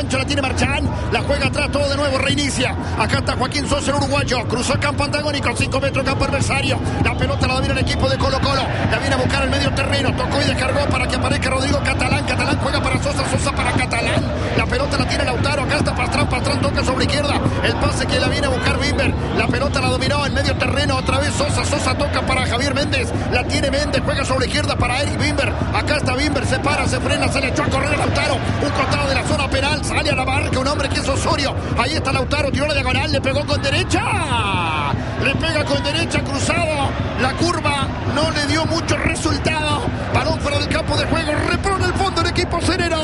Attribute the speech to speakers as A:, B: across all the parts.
A: cancha, la tiene Marchán, la juega atrás, todo de nuevo, reinicia. Acá está Joaquín Sosa, el uruguayo, cruzó campo antagónico, 5 metros campo adversario. La pelota la domina el equipo de Colo Colo, la viene a buscar el medio terreno, tocó y descargó para que aparezca Rodrigo Catalán. Catalán juega para Sosa, Sosa para Catalán. La pelota la tiene Lautaro, acá está Pastrán toca sobre izquierda. El pase que la viene a buscar Bimber. La pelota la dominó en medio terreno, otra vez Sosa toca para Javier Méndez. La tiene Méndez, juega sobre izquierda para Eric Bimber. Acá está Bimber, se para, se frena, se le echó a correr a Lautaro. Un costado de la zona penal, sale a la marca un hombre que es Osorio. Ahí está Lautaro, tiró la diagonal, le pegó con derecha. Le pega con derecha, cruzado. La curva no le dio mucho resultado. Balón fuera del campo de juego, repone el fondo el equipo Cerero.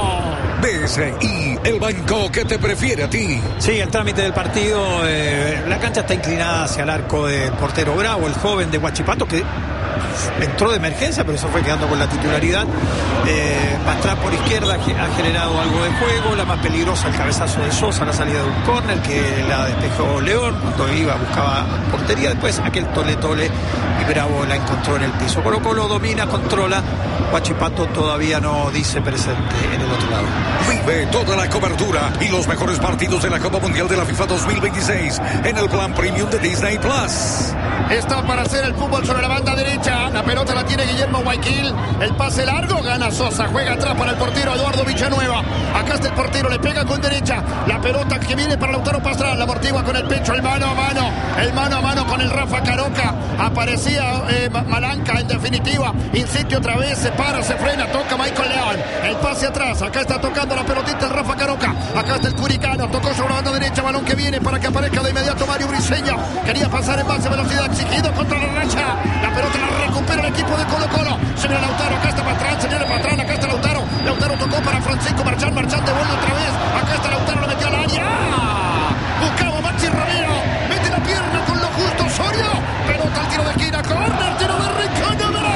B: BCI, el banco que te prefiere a ti.
C: Sí, el trámite del partido, la cancha está inclinada hacia el arco del portero Bravo, el joven de Huachipato, que entró de emergencia, pero se fue quedando con la titularidad. Pastrán por izquierda ha generado algo de juego. La más peligrosa, el cabezazo de Sosa, la salida de un córner que la despejó León cuando buscaba portería. Después aquel tole y Bravo la encontró en el piso. Colo Colo domina, controla. Huachipato todavía no dice presente en el otro lado.
B: Vive toda la cobertura y los mejores partidos de la Copa Mundial de la FIFA 2026 en el plan premium de Disney Plus.
A: Está para hacer el fútbol sobre la banda derecha. La pelota la tiene Guillermo Guayaquil. El pase largo, gana Sosa. Juega atrás para el portero Eduardo Villanueva. Acá está el portero, le pega con derecha. La pelota que viene para Lautaro Pastrán. La amortigua con el pecho, el mano a mano. El mano a mano con el Rafa Caroca. Aparecía Malanca en definitiva. Insiste otra vez, se para, se frena, toca Michael León. El pase atrás. Acá está tocando la pelotita el Rafa Caroca. Acá está el Curicano. Tocó sobre la banda derecha. Balón que viene para que aparezca de inmediato Mario Briseño. Quería pasar en base velocidad. Exigido contra la racha. La pelota la recupera el equipo de Colo Colo. Se viene Lautaro, acá está Pastrán, se viene Pastrán, acá está Lautaro. Lautaro tocó para Francisco Marchán, Marchán devuelve otra vez. Acá está Lautaro, lo metió al área. Buscaba Maxi Romero, mete la pierna con lo justo Osorio. Pelota al tiro de esquina, córner, tiro de Rincón, número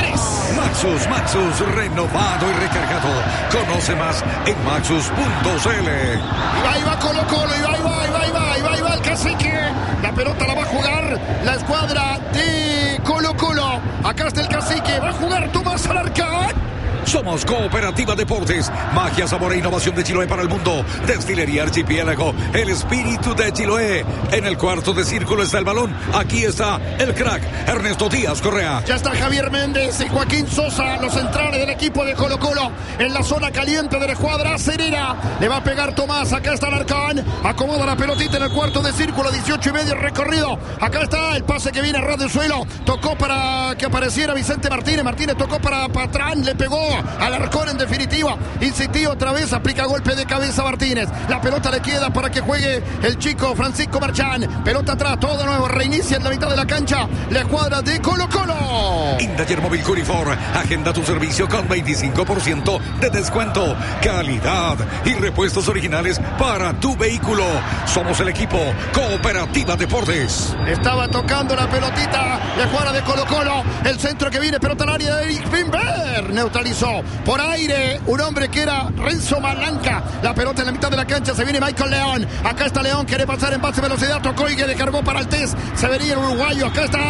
A: 3.
B: Maxus, renovado y recargado. Conoce más en maxus.cl.
A: Y va Colo Colo, y va el cacique. La pelota la va a jugar la escuadra de Colo Colo. Acá está el cacique, va a jugar Tomás Alarcón.
B: Somos Cooperativa Deportes, magia, sabor e innovación de Chiloé para el mundo. Destilería Archipiélago, el espíritu de Chiloé. En el cuarto de círculo está el balón. Aquí está el crack Ernesto Díaz Correa.
A: Ya está Javier Méndez y Joaquín Sosa, los centrales del equipo de Colo Colo. En la zona caliente de la escuadra Cerera. Le va a pegar Tomás, acá está Alarcón. Acomoda la pelotita en el cuarto de círculo, 18,5 recorrido. Acá está el pase que viene a ras del suelo. Tocó para que apareciera Vicente Martínez. Martínez tocó para Patrán, le pegó Alarcón en definitiva. Insistió otra vez, aplica golpe de cabeza Martínez. La pelota le queda para que juegue el chico Francisco Marchán. Pelota atrás, todo de nuevo. Reinicia en la mitad de la cancha la escuadra de Colo Colo.
B: Indayer Móvil Curifor. Agenda tu servicio con 25% de descuento. Calidad y repuestos originales para tu vehículo. Somos el equipo Cooperativa Deportes.
A: Estaba tocando la pelotita la escuadra de Colo Colo. El centro que viene, pelota al área de Eric Bimber. Neutralizó por aire un hombre que era Renzo Malanca. La pelota en la mitad de la cancha, se viene Michael León. Acá está León, quiere pasar en base velocidad, tocó y que descargó para el test. Se venía el uruguayo, acá está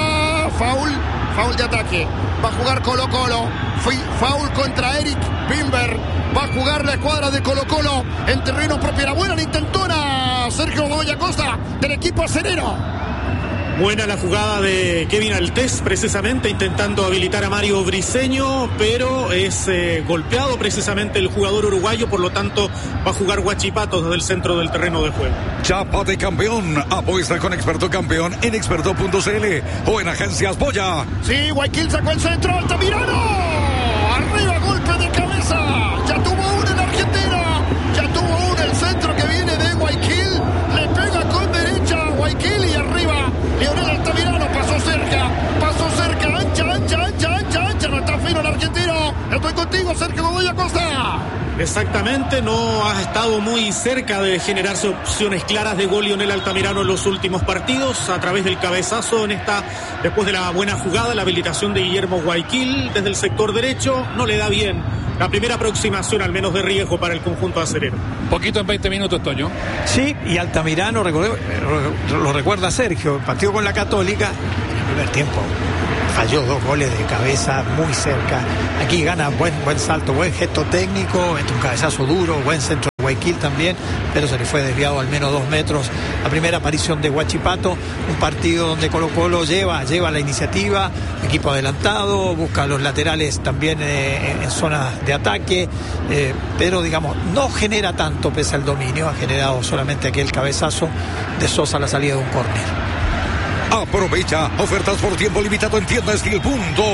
A: foul de ataque. Va a jugar Colo Colo. Foul contra Eric Bimber. Va a jugar la escuadra de Colo Colo en terreno propio. Era buena la intentona Sergio Godoy Acosta del equipo acerero.
D: Buena la jugada de Kevin Altés, precisamente intentando habilitar a Mario Briseño, pero es golpeado precisamente el jugador uruguayo, por lo tanto va a jugar Huachipato desde el centro del terreno de juego.
B: Chapa de campeón, apuesta con Experto Campeón en experto.cl o en Agencias Boya.
A: Sí, Guayaquil sacó el centro, Altamirano. Arriba, golpe de cabeza. Ya tuvo uno en Argentina. Ya tuvo uno el centro que viene de Guayaquil. Le pega con derecha a Guayaquil y arriba. Leonel Altamirano pasó cerca, ancha, no está fino el argentino. Estoy contigo, Sergio Godoy Acosta.
D: Exactamente, no ha estado muy cerca de generarse opciones claras de gol Leonel Altamirano en los últimos partidos. A través del cabezazo después de la buena jugada, la habilitación de Guillermo Guayaquil desde el sector derecho, no le da bien la primera aproximación, al menos de riesgo, para el conjunto acerero.
E: Poquito en 20 minutos, Toño.
C: Sí, y Altamirano, lo recuerda Sergio, el partido con la Católica, en el primer tiempo falló 2 goles de cabeza muy cerca. Aquí gana buen salto, buen gesto técnico, un cabezazo duro, buen centro de Guayaquil también, pero se le fue desviado al menos 2 metros. La primera aparición de Huachipato, un partido donde Colo-Colo lleva la iniciativa, equipo adelantado, busca los laterales también en zonas de ataque, pero digamos, no genera tanto pese al dominio, ha generado solamente aquel cabezazo de Sosa a la salida de un córner.
B: Aprovecha ofertas por tiempo limitado en tiendasteel.cl.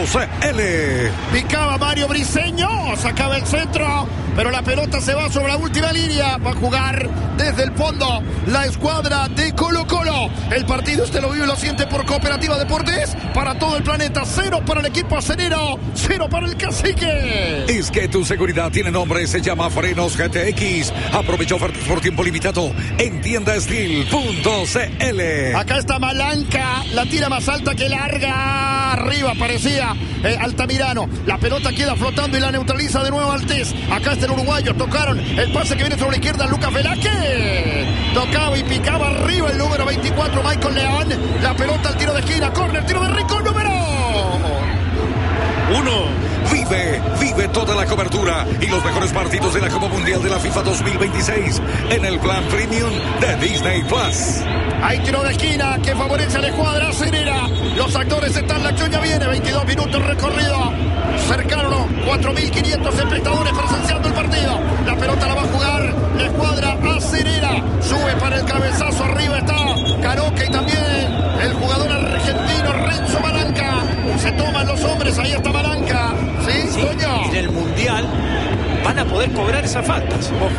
A: Picaba Mario Briseño, sacaba el centro, pero la pelota se va sobre la última línea. Va a jugar desde el fondo la escuadra de Colo-Colo. El partido lo vive y lo siente por Cooperativa Deportes. Para todo el planeta, 0 para el equipo acenero, 0 para el Cacique.
B: Es que tu seguridad tiene nombre, se llama Frenos GTX. Aprovecha ofertas por tiempo limitado en tiendasteel.cl.
A: Acá está Malanca. La tira más alta que larga. Arriba parecía Altamirano. La pelota queda flotando y la neutraliza de nuevo Altés. Acá está el uruguayo. Tocaron el pase que viene sobre la izquierda. Lucas Velázquez. Tocaba y picaba arriba el número 24, Michael León. La pelota al tiro de esquina. Córner, tiro de rincón, número 1.
B: Vive toda la cobertura y los mejores partidos de la Copa Mundial de la FIFA 2026 en el plan premium de Disney Plus.
A: Hay tiro de esquina que favorece a la escuadra acenera. Los actores están, la acción ya viene, 22 minutos recorrido. Cercano, 4.500 espectadores presenciando el partido. La pelota la va a jugar la escuadra acenera. Sube para el cabezazo, arriba está Caroca y también el jugador argentino Renzo Malanca. Se toman los hombres, ahí está Malanca. Sí, Toño.
C: En el Mundial van a poder cobrar esas faltas. Ojo.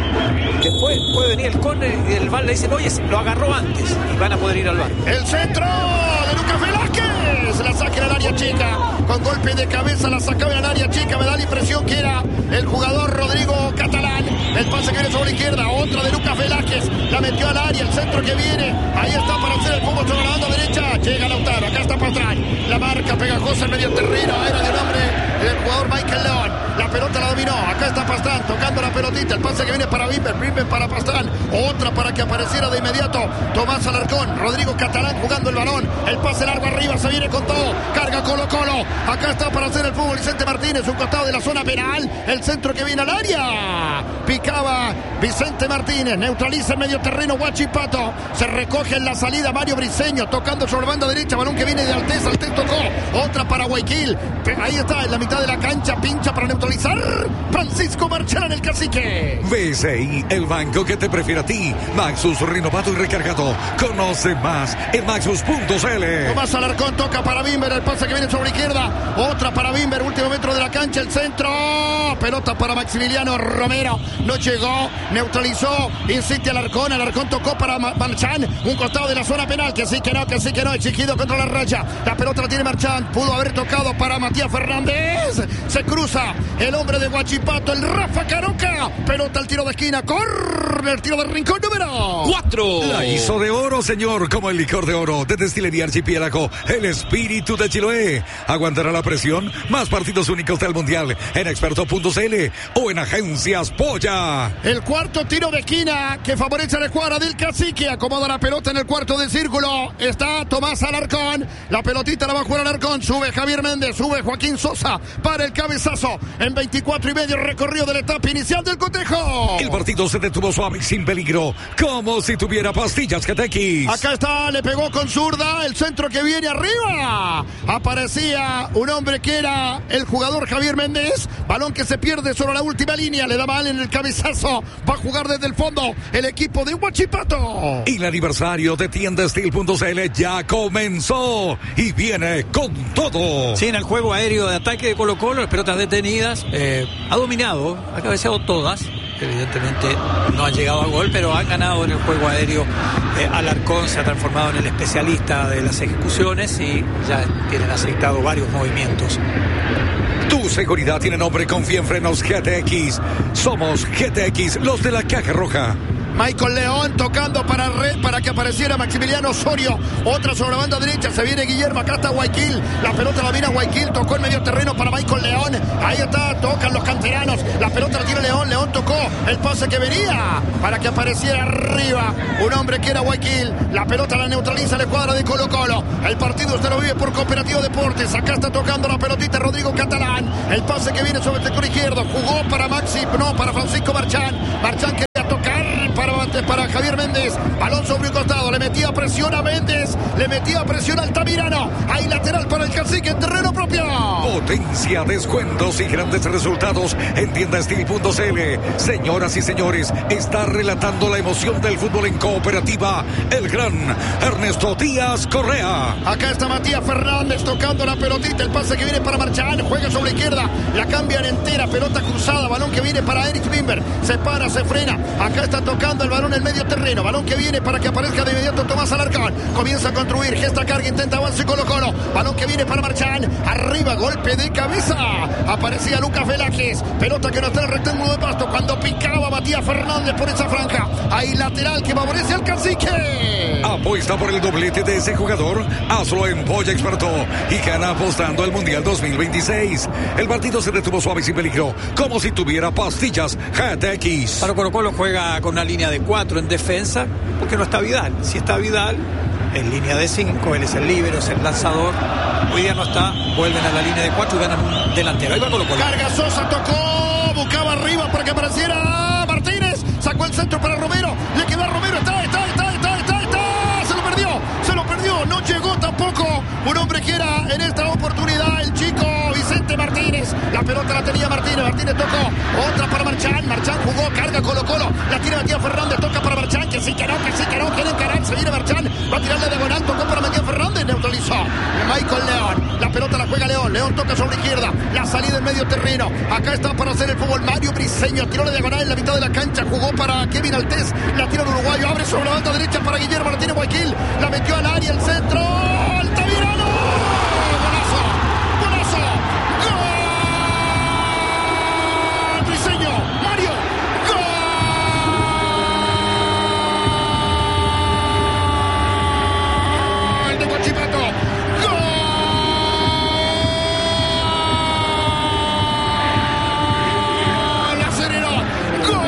C: Después puede venir el córner y el VAR le dicen, oye, lo agarró antes, y van a poder ir al VAR.
A: El centro de Lucas Velázquez. La saca en el área chica. Con golpe de cabeza la sacaba en el área chica. Me da la impresión que era el jugador Rodrigo Catalán. El pase que viene sobre la izquierda. Otra de Lucas Velázquez. La metió al área. El centro que viene. Ahí está para hacer el fútbol sobre la banda derecha. Llega Lautaro. Acá está Pastrán. La marca pegajosa en medio terreno. Era de nombre del jugador Michael León. La pelota la dominó. Acá está Pastrán tocando la pelotita. El pase que viene para Bimber. Bimber para Pastrán. Otra para que apareciera de inmediato Tomás Alarcón. Rodrigo Catalán jugando el balón. El pase largo arriba. Se viene con todo. Carga Colo-Colo. Acá está para hacer el fútbol Vicente Martínez. Un costado de la zona penal. El centro que viene al área. Picaba Vicente Martínez. Neutraliza el medio terreno Huachipato. Se recoge en la salida Mario Briseño. Tocando sobre la banda derecha. Balón que viene de Altés. Altés tocó. Otra para Guayaquil. Ahí está en la mitad de la cancha. Pincha para neutralizar. Francisco Marchán, el Cacique.
B: BCI, el banco que te prefiere a ti. Maxus renovado y recargado. Conoce más en maxus.cl.
A: Tomás Alarcón toca para Bimber. El pase que viene sobre la izquierda. Otra para Bimber. Último metro de la cancha. El centro. Pelota para Maximiliano Romero. No llegó. Neutralizó. Insiste Alarcón. Alarcón tocó para Marchán. Un costado de la zona penal. Que sí, que no. Exigido contra la raya. La pelota la tiene Marchán. Pudo haber tocado para Matías Fernández. Se cruza el hombre de Huachipato. El Rafa Caroca. Pelota al tiro de esquina. Córner. Tiro de rincón número 4.
B: La hizo de oro, señor. Como el licor de oro de Destilería Archipiélago. El espíritu de Chiloé. Aguantará la presión. Más partidos únicos del Mundial en experto.cl o en Agencias Polla.
A: El cuarto tiro de esquina que favorece a la escuadra del Cacique. Acomoda la pelota en el cuarto del círculo. Está Tomás Alarcón. La pelotita la va a jugar Alarcón. Sube Javier Méndez. Sube Joaquín Sosa para el cabezazo. En 24 y medio recorrido de la etapa inicial del cotejo.
B: El partido se detuvo suave y sin peligro. Como si tuviera pastillas GTX.
A: Acá está. Le pegó con zurda. El centro que viene arriba. Aparecía un hombre que era el jugador Javier Méndez. Balón que se pierde sobre la última línea. Le da mal en el cabezazo. Va a jugar desde el fondo el equipo de Huachipato.
B: Y el aniversario de tiendasteel.cl ya comenzó y viene con todo.
C: Sí, en el juego aéreo de ataque de Colo-Colo, las pelotas detenidas, ha dominado, ha cabeceado todas. Evidentemente no han llegado a gol, pero han ganado en el juego aéreo. Alarcón se ha transformado en el especialista de las ejecuciones y ya tienen aceitado varios movimientos.
B: Tu seguridad tiene nombre, confía en Frenos GTX. Somos GTX, los de la caja roja.
A: Michael León tocando para red para que apareciera Maximiliano Osorio. Otra sobre la banda derecha. Se viene Guillermo. Acá está Guayaquil. La pelota la viene a Guayaquil. Tocó en medio terreno para Michael León. Ahí está. Tocan los canteranos. La pelota la tira León. León tocó el pase que venía para que apareciera arriba un hombre que era Guayaquil. La pelota la neutraliza la escuadra de Colo-Colo. El partido usted lo vive por Cooperativa Deportes. Acá está tocando la pelotita Rodrigo Catalán. El pase que viene sobre el sector izquierdo. Jugó para para Francisco Marchán. Marchán que Este para Javier Méndez. Balón sobre un costado. Le metía presión a Méndez. Le metía presión al Altamirano. Hay lateral para el Cacique en terreno propio.
B: Potencia, descuentos y grandes resultados en tiendasteel.cl. Señoras y señores, está relatando la emoción del fútbol en cooperativa el gran Ernesto Díaz Correa.
A: Acá está Matías Fernández tocando la pelotita. El pase que viene para Marchán. Juega sobre la izquierda. La cambian entera. Pelota cruzada. Balón que viene para Eric Bimber. Se para, se frena. Acá está tocando el balón en el medio terreno. Balón que viene para que aparezca de inmediato Tomás Alarcón. Comienza a construir. Gesta carga. Intenta avance Colo-Colo. Balón que viene para Marchán. Arriba. Golpe de cabeza. Aparecía Lucas Velázquez. Pelota que no está en el rectángulo de pasto. Cuando picaba Matías Fernández por esa franja. Ahí lateral que favorece al Cacique.
B: Apuesta por el doblete de ese jugador. Hazlo en Polla Experto y gana apostando al Mundial 2026. El partido se detuvo suave y sin peligro, como si tuviera pastillas GTX.
C: Para Colo-Colo juega con una línea de 4 en defensa, porque no está Vidal. Si está Vidal, en línea de 5, él es el líbero, es el lanzador. Hoy día no está, vuelven a la línea de 4 y ganan un delantero. Ahí va Colo-Colo.
A: Carga Sosa, tocó, buscaba arriba para que apareciera Martínez. Sacó el centro para Romero. Le quedó a Romero, está. Se lo perdió, no llegó tampoco un hombre que era en esta oportunidad el chico Vicente Martínez. La pelota la tenía Martínez tocó, otra para Marchán jugó, carga Colo-Colo, la tira Matías Fernández, toca para Marchán, que sí que no, quiere encarar, se viene Marchán, va a tirarle de diagonal, tocó para Matías Fernández, neutralizó Michael León, la pelota la juega León toca sobre izquierda, la salida en medio terreno, acá está para hacer el fútbol Mario Briseño, tiró de diagonal en la mitad de la cancha, jugó para Kevin Altés, la tira el uruguayo, abre sobre la banda derecha para Guillermo Martínez Guayquil, la metió al área, el centro, Altamirano, golazo, gol, Briseño, Mario, gol de Huachipato, gol, Acerino, gol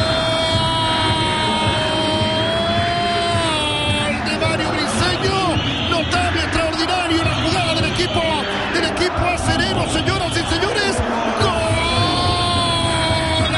A: de Mario Briseño, notable, extraordinario la jugada del equipo acerero, señoras y señores, gol,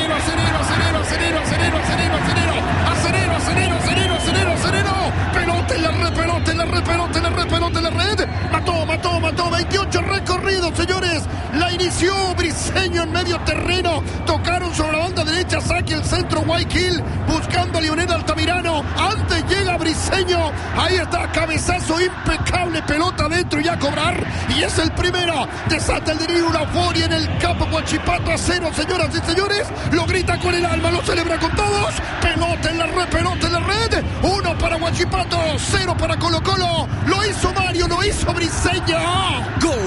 A: acerero, pelota en la red, mató, 28 recorridos, señores, la inició Briseño en medio terreno, tocaron sobre la banda derecha, saque el centro, Guayquil, buscando a Lionel Altamirano, antes llega Briseño, ahí está, cabezazo impecable, pelota adentro y a cobrar, y es el primero, desata el delirio, una euforia en el campo, Huachipato a 0, señoras y señores, lo grita con el alma, lo celebra con todos, pelota en la red, 1 para Huachipato, 0 para Colo-Colo, lo hizo Mario, lo hizo Briseño.
B: Gol.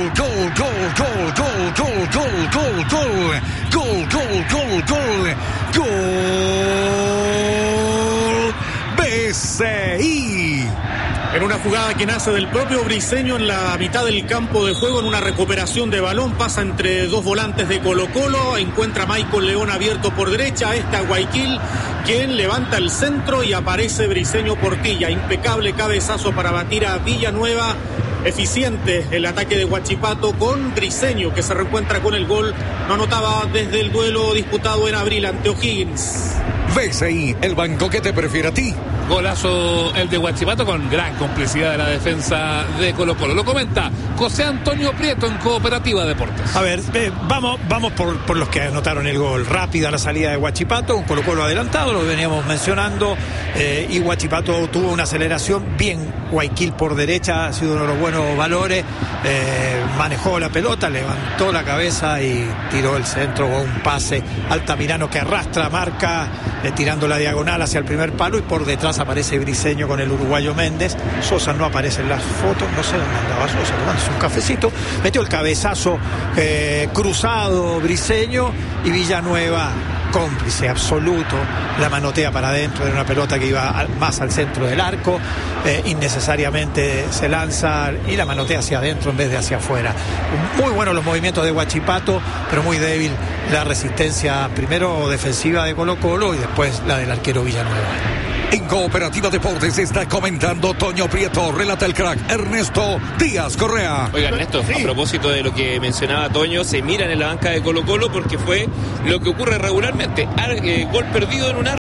B: BCI.
D: En una jugada que nace del propio Briseño en la mitad del campo de juego, en una recuperación de balón, pasa entre dos volantes de Colo-Colo, encuentra a Michael León abierto por derecha, está Guayquil, quien levanta el centro y aparece Briseño Portilla, impecable cabezazo para batir a Villanueva, eficiente el ataque de Huachipato con Briseño, que se reencuentra con el gol, no anotaba desde el duelo disputado en abril ante O'Higgins.
B: BCI, el banco que te prefiere a ti.
E: Golazo el de Huachipato con gran complicidad de la defensa de Colo-Colo. Lo comenta José Antonio Prieto en Cooperativa Deportes.
C: A ver, vamos por los que anotaron el gol. Rápida la salida de Huachipato, un Colo-Colo adelantado, lo veníamos mencionando, y Huachipato tuvo una aceleración, bien Guayquil por derecha, ha sido uno de los buenos valores, manejó la pelota, levantó la cabeza y tiró el centro o un pase. Altamirano que arrastra, marca, tirando la diagonal hacia el primer palo, y por detrás aparece Briseño con el uruguayo Méndez. Sosa no aparece en las fotos, no sé dónde andaba Sosa, tomándose un cafecito, metió el cabezazo cruzado Briseño, y Villanueva, cómplice absoluto, la manotea para adentro de una pelota que iba más al centro del arco, innecesariamente se lanza y la manotea hacia adentro en vez de hacia afuera. Muy buenos los movimientos de Huachipato, pero muy débil la resistencia, primero defensiva de Colo-Colo y después la del arquero Villanueva.
B: En Cooperativa Deportes está comentando Toño Prieto, relata el crack Ernesto Díaz Correa.
F: Oiga, Ernesto, sí, a propósito de lo que mencionaba Toño, se miran en la banca de Colo-Colo porque fue lo que ocurre regularmente. Gol perdido en un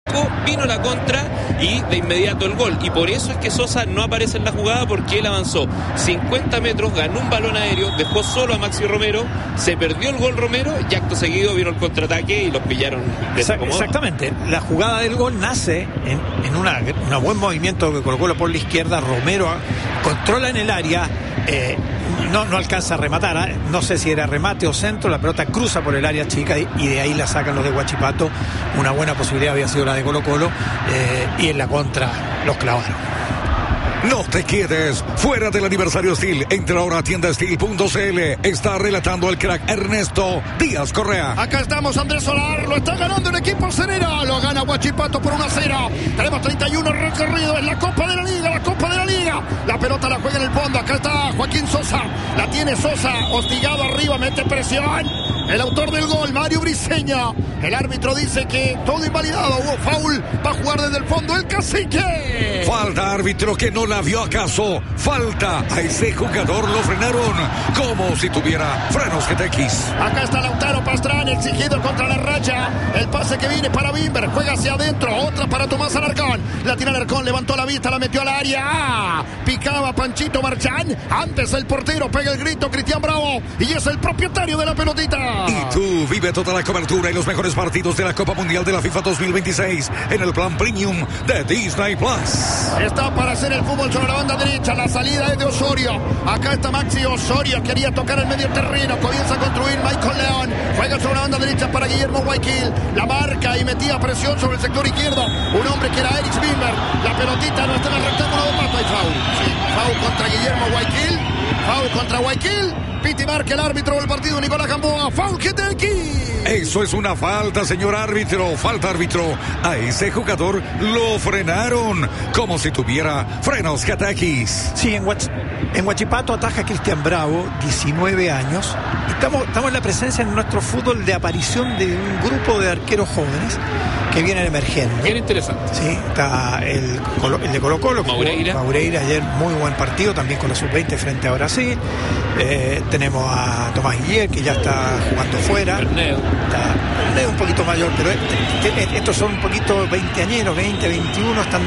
F: vino la contra y de inmediato el gol. Y por eso es que Sosa no aparece en la jugada, porque él avanzó 50 metros, ganó un balón aéreo, dejó solo a Maxi Romero, se perdió el gol Romero y acto seguido vino el contraataque y los pillaron desacomodados.
C: Exactamente. La jugada del gol nace en un buen movimiento que colocó por la izquierda. Romero controla en el área, no alcanza a rematar, no sé si era remate o centro, la pelota cruza por el área chica y de ahí la sacan los de Huachipato. Una buena posibilidad había sido la de Colo-Colo, y en la contra los clavaron.
B: No te quedes fuera del aniversario Steel. Entra ahora a tiendasteel.cl. Está relatando el crack Ernesto Díaz Correa.
A: Acá estamos, Andrés Solar. Lo está ganando el equipo Cenera. Lo gana Huachipato por 1-0. Tenemos 31 recorridos en la Copa de la Liga. La Copa de la Liga. La pelota la juega en el fondo. Acá está Joaquín Sosa. La tiene Sosa. Hostigado arriba. Mete presión. El autor del gol, Mario Briseño. El árbitro dice que todo invalidado. Hubo foul. Va a jugar desde el fondo el Cacique.
B: Falta, árbitro, que no la vio acaso. Falta. A ese jugador lo frenaron como si tuviera frenos GTX.
A: Acá está Lautaro Pastrana exigido contra la raya. El pase que viene para Bimber. Juega hacia adentro. Otra para Tomás Alarcón. La tira Alarcón. Levantó la vista. La metió al área. Picaba Panchito Marchán. Antes el portero. Pega el grito Cristian Bravo. Y es el propietario de la pelotita.
B: Y tú vive toda la cobertura y los mejores partidos de la Copa Mundial de la FIFA 2026 en el plan premium de Disney Plus.
A: Está para hacer el fútbol sobre la banda derecha. La salida es de Osorio. Acá está Maxi Osorio. Quería tocar el medio terreno. Comienza a construir Michael León. Juega sobre la banda derecha para Guillermo Guayquil. La marca y metía presión sobre el sector izquierdo. Un hombre que era Erich Bimber. La pelotita no está en el rectángulo de pato. Hay foul. Sí, foul contra Guillermo Guayquil. Foul contra Guayquil. Piti marca el árbitro del partido, Nicolás Gamboa. Foul GTX.
B: Eso es una falta, señor árbitro. Falta, árbitro. A ese jugador lo frenaron como si tuviera frenos GTX.
C: Sí, en Huachipato ataja Cristian Bravo, 19 años. Estamos en la presencia en nuestro fútbol de aparición de un grupo de arqueros jóvenes que vienen emergiendo.
E: Bien interesante.
C: Sí, está el de Colo-Colo. Maureira ayer, muy buen partido, también con la sub-20 frente a Brasil. Tenemos a Tomás Guillet, que ya está jugando fuera. Bernedo un poquito mayor, pero estos son un poquito veinteañeros, 20, 21, están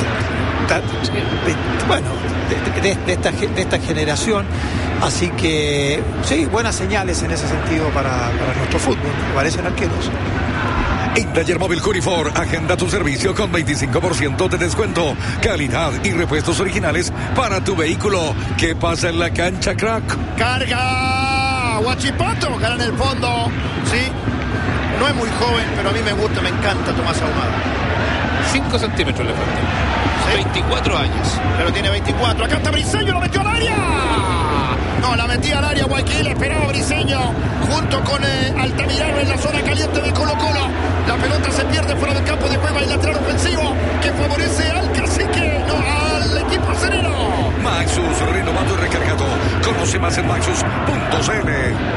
C: bueno, de esta generación. Así que sí, buenas señales en ese sentido para nuestro fútbol. Me parecen arqueros.
B: En Taller Móvil Curifor, agenda tu servicio con 25% de descuento, calidad y repuestos originales para tu vehículo. ¿Qué pasa en la cancha, crack?
A: Carga Huachipato, gana en el fondo. Sí, no es muy joven, pero a mí me gusta, me encanta Tomás Ahumada.
E: 5 centímetros le faltan.
A: Sí.
F: 24 años.
A: Pero tiene 24. Acá está Briseño, lo metió al área. No, la metía al área Guayquil, esperaba Briseño junto con Altamirano en la zona caliente de Colo-Colo. La pelota se pierde fuera del campo de juego. El lateral ofensivo que favorece al Cacique, no, al equipo cenero.
B: Maxus, renovado y recargado. Conoce más en maxus.cl.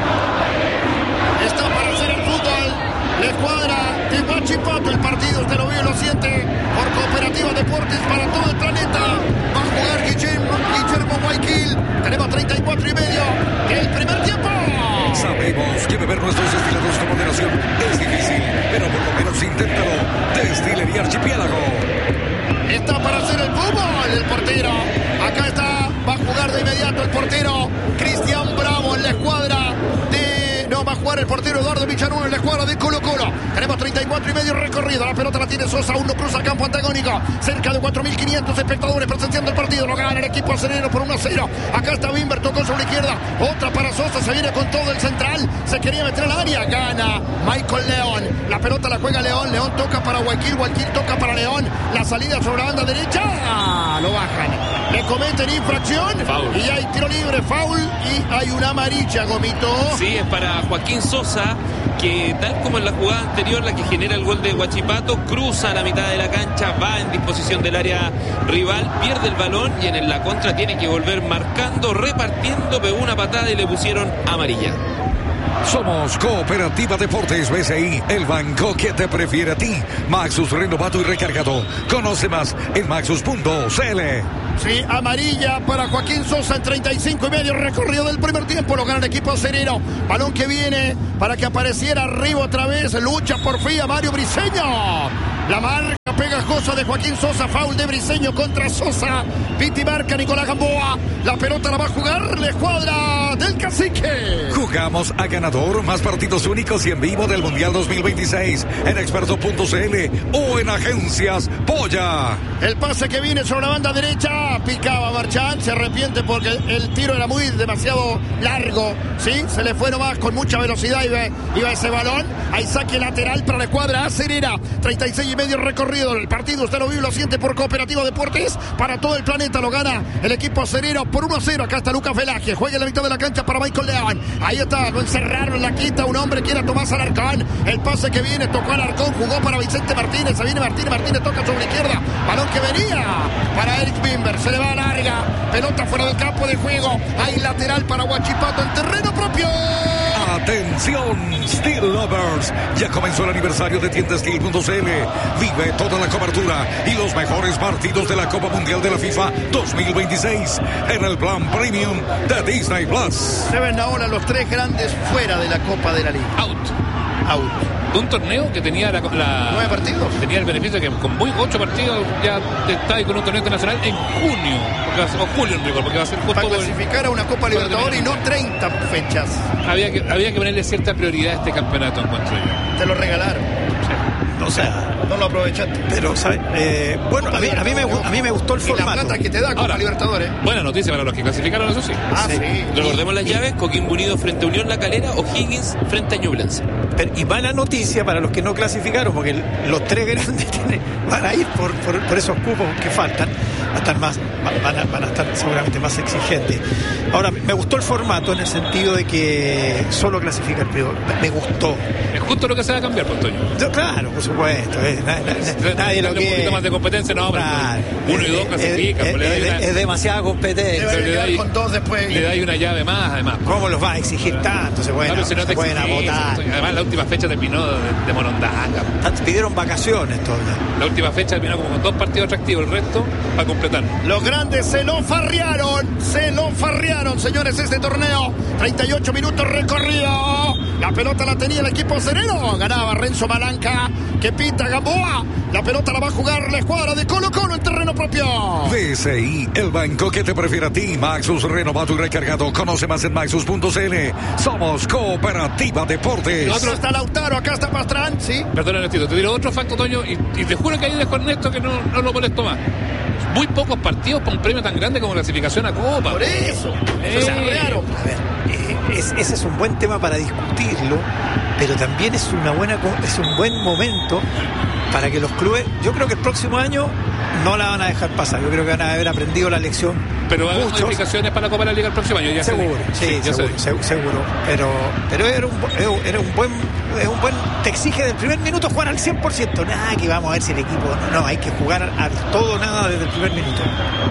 A: Está para hacer el fútbol. La escuadra de Huachipato. El partido, usted lo ve y lo siente, por Cooperativa Deportes para todo el planeta. Va a jugar Guillermo Guayquil. Tenemos 34 y medio del primer tiempo.
B: Sabemos que beber nuestros destilados con moderación es difícil, pero por lo menos inténtalo. Destilería Archipiélago.
A: Está para hacer el fútbol el portero. Acá está, va a jugar de inmediato el portero Cristian Bravo en la escuadra de... No, va a jugar el portero Eduardo Villanueva en la escuadra de Colo-Colo. Tenemos 34 y medio recorrido. La pelota la tiene Sosa, aún no cruza el campo antagónico. Cerca de 4.500 espectadores presenciando el partido. Lo gana el equipo acenero por 1-0. Acá está Bimber, tocó sobre la izquierda. Otra para Sosa, se viene con todo el central. Se quería meter al área. Gana Michael León. La pelota la juega León. León toca para Guayquil. Guayquil toca para León. La salida sobre la banda derecha. Lo bajan. Le cometen infracción.
F: Foul.
A: Y hay tiro libre, foul. Y hay una amarilla, Gomito.
F: Sí, es para Joaquín Sosa, que tal como en la jugada anterior, la que genera el gol de Huachipato, cruza a la mitad de la cancha, va en disposición del área rival, pierde el balón y en la contra tiene que volver marcando, repartiendo, pegó una patada y le pusieron amarilla.
B: Somos Cooperativa Deportes BCI, el banco que te prefiere a ti. Maxus, renovado y recargado. Conoce más en maxus.cl.
A: Sí, amarilla para Joaquín Sosa en 35 y medio recorrido del primer tiempo. Lo gana el equipo acenero. Balón que viene para que apareciera arriba otra vez. Lucha por fin a Mario Briseño. La marca. pegajosa de Joaquín Sosa, foul de Briseño contra Sosa. Piti marca Nicolás Gamboa. La pelota la va a jugar la escuadra del Cacique.
B: Jugamos a ganador, más partidos únicos y en vivo del Mundial 2026 en experto.cl o en Agencias Polla.
A: El pase que viene sobre la banda derecha, picaba Marchán, se arrepiente porque el tiro era demasiado largo, ¿sí? Se le fue nomás con mucha velocidad, iba ese balón. Hay saque lateral para la escuadra acerera. 36 y medio recorrido. El partido usted lo vive, lo siente por Cooperativa Deportes. Para todo el planeta lo gana el equipo acerero por 1-0. Acá está Lucas Velázquez, juega en la mitad de la cancha para Michael León. Ahí está, lo encerraron en la quinta. Un hombre que era Tomás Alarcón. El pase que viene, tocó Alarcón, jugó para Vicente Martínez. Se viene Martínez toca sobre la izquierda. Balón que venía para Eric Bimber. Se le va a larga. Pelota fuera del campo de juego. Hay lateral para Huachipato en terreno propio.
B: Atención, Steel Lovers. Ya comenzó el aniversario de tiendasteel.cl. Vive toda la cobertura y los mejores partidos de la Copa Mundial de la FIFA 2026 en el plan premium de Disney Plus.
A: Se ven ahora los tres grandes fuera de la Copa de la Liga. Out.
E: Un torneo que tenía
A: 9 partidos.
E: Tenía el beneficio que con muy 8 partidos ya está ahí con un torneo internacional en junio. O julio en rigor, porque va a ser justo
A: para clasificar a una Copa Libertadores y no 30 fechas.
E: Había que ponerle cierta prioridad a este campeonato, encuentro yo.
A: Te lo regalaron.
C: O sea,
A: no lo aprovechaste.
C: Pero, ¿sabes? Bueno, a mí me gustó el formato.
A: Y la plata que te da Copa Libertadores.
E: Buena noticia para los que clasificaron, eso sí.
A: Sí.
F: Recordemos las llaves: Coquimbo Unido frente a Unión La Calera, O'Higgins frente a Ñublense.
C: Y mala noticia para los que no clasificaron, porque los tres grandes van a ir por esos cupos que faltan. Van a estar seguramente más exigentes. Ahora, me gustó el formato en el sentido de que solo clasifica el primero. Me gustó.
E: Es justo lo que se va a cambiar, Antonio.
C: Claro, por supuedo. Nadie lo quiere.
E: Un poquito más de competencia, no,
C: claro.
E: 1 y 2 clasifican.
C: Es demasiada competencia.
A: Con dos después.
E: Le da una llave más, además.
C: ¿Cómo los va a exigir tanto? Se pueden votar.
E: Además, la última fecha terminó de morondanga.
C: Pidieron vacaciones todavía.
E: La última fecha terminó como con 2 partidos atractivos, el resto para completar.
A: Los grandes se lo farrearon, señores, este torneo. 38 minutos recorrido. La pelota la tenía el equipo sereno. Ganaba Renzo Malanca, que pita Gamboa. La pelota la va a jugar la escuadra de Colo-Colo en terreno propio.
B: BCI, el banco que te prefiere a ti. Maxus renovado y recargado. Conoce más en maxus.cl. Somos Cooperativa Deportes.
A: Otro está Lautaro, acá está Pastrán, ¿sí?
E: Perdón, Ernestito, te diré otro facto, Toño, y te juro que ahí dejo a Ernesto que no lo molesto más. Muy pocos partidos con un premio tan grande como clasificación a Copa.
A: Por eso. Se arrearon.
C: A ver, ese es un buen tema para discutirlo, pero también es un buen momento para que los clubes, yo creo que el próximo año no la van a dejar pasar. Yo creo que van a haber aprendido la lección.
E: Pero va a haber modificaciones para la Copa de la Liga el próximo año. Ya
C: seguro, seguro. Pero era un buen, te exige del primer minuto jugar al 100%. Nada que vamos a ver si el equipo, no, hay que jugar a todo nada desde el primer minuto.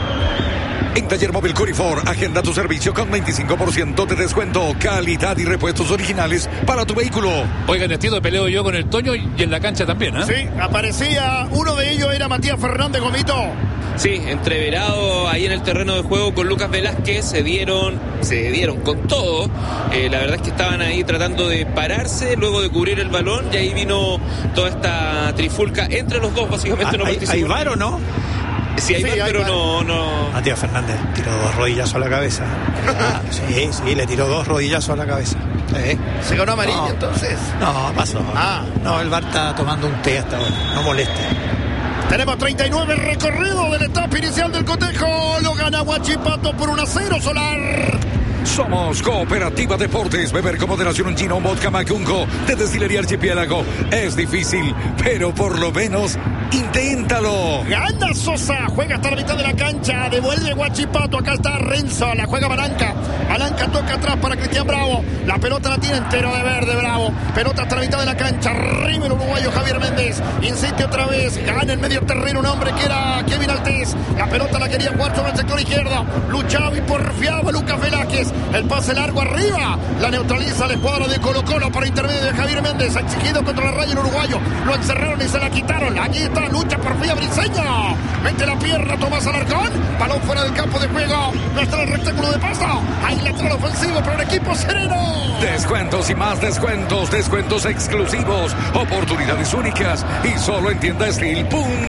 B: En Taller Móvil Corifor, agenda tu servicio con 25% de descuento, calidad y repuestos originales para tu vehículo.
E: Oiga, Ernestito, peleo yo con el Toño y en la cancha también, ¿eh?
A: Sí, aparecía, uno de ellos era Matías Fernández Gomito.
F: Sí, entreverado ahí en el terreno de juego con Lucas Velázquez, se dieron con todo. La verdad es que estaban ahí tratando de pararse luego de cubrir el balón y ahí vino toda esta trifulca entre los dos, básicamente.
C: ¿Hay VAR o no?
F: Sí, hay VAR, pero no.
C: Matías Fernández tiró 2 rodillazos a la cabeza. Sí, le tiró 2 rodillazos a la cabeza.
A: ¿Se ganó amarillo entonces?
C: No, pasó. No, el VAR está tomando un té hasta ahora. No moleste.
A: Tenemos 39 recorrido de la etapa inicial del cotejo. Lo gana Huachipato por 1-0 Solar.
B: Somos Cooperativa Deportes. Beber con moderación un gin o vodka Macunco de Destilería Archipiélago es difícil, pero por lo menos inténtalo.
A: Gana Sosa, juega hasta la mitad de la cancha, devuelve Huachipato, acá está Renzo, la juega Malanca toca atrás para Cristian Bravo, la pelota la tiene entero de verde Bravo, pelota hasta la mitad de la cancha, arriba el uruguayo Javier Méndez, insiste otra vez, gana en medio terreno un hombre que era Kevin Altés, la pelota la quería jugar sobre el sector izquierdo, luchaba y porfiaba Lucas Velázquez, el pase largo arriba, la neutraliza la escuadra de Colo-Colo por intermedio de Javier Méndez, exigido contra la raya el uruguayo, lo encerraron y se la quitaron, aquí está, lucha por Fía Briseño, mete la pierna Tomás Alarcón, balón fuera del campo de juego, no está el rectángulo de paso, hay lateral ofensivo para el equipo sereno.
B: Descuentos y más descuentos exclusivos, oportunidades únicas y solo en tiendasteel.cl.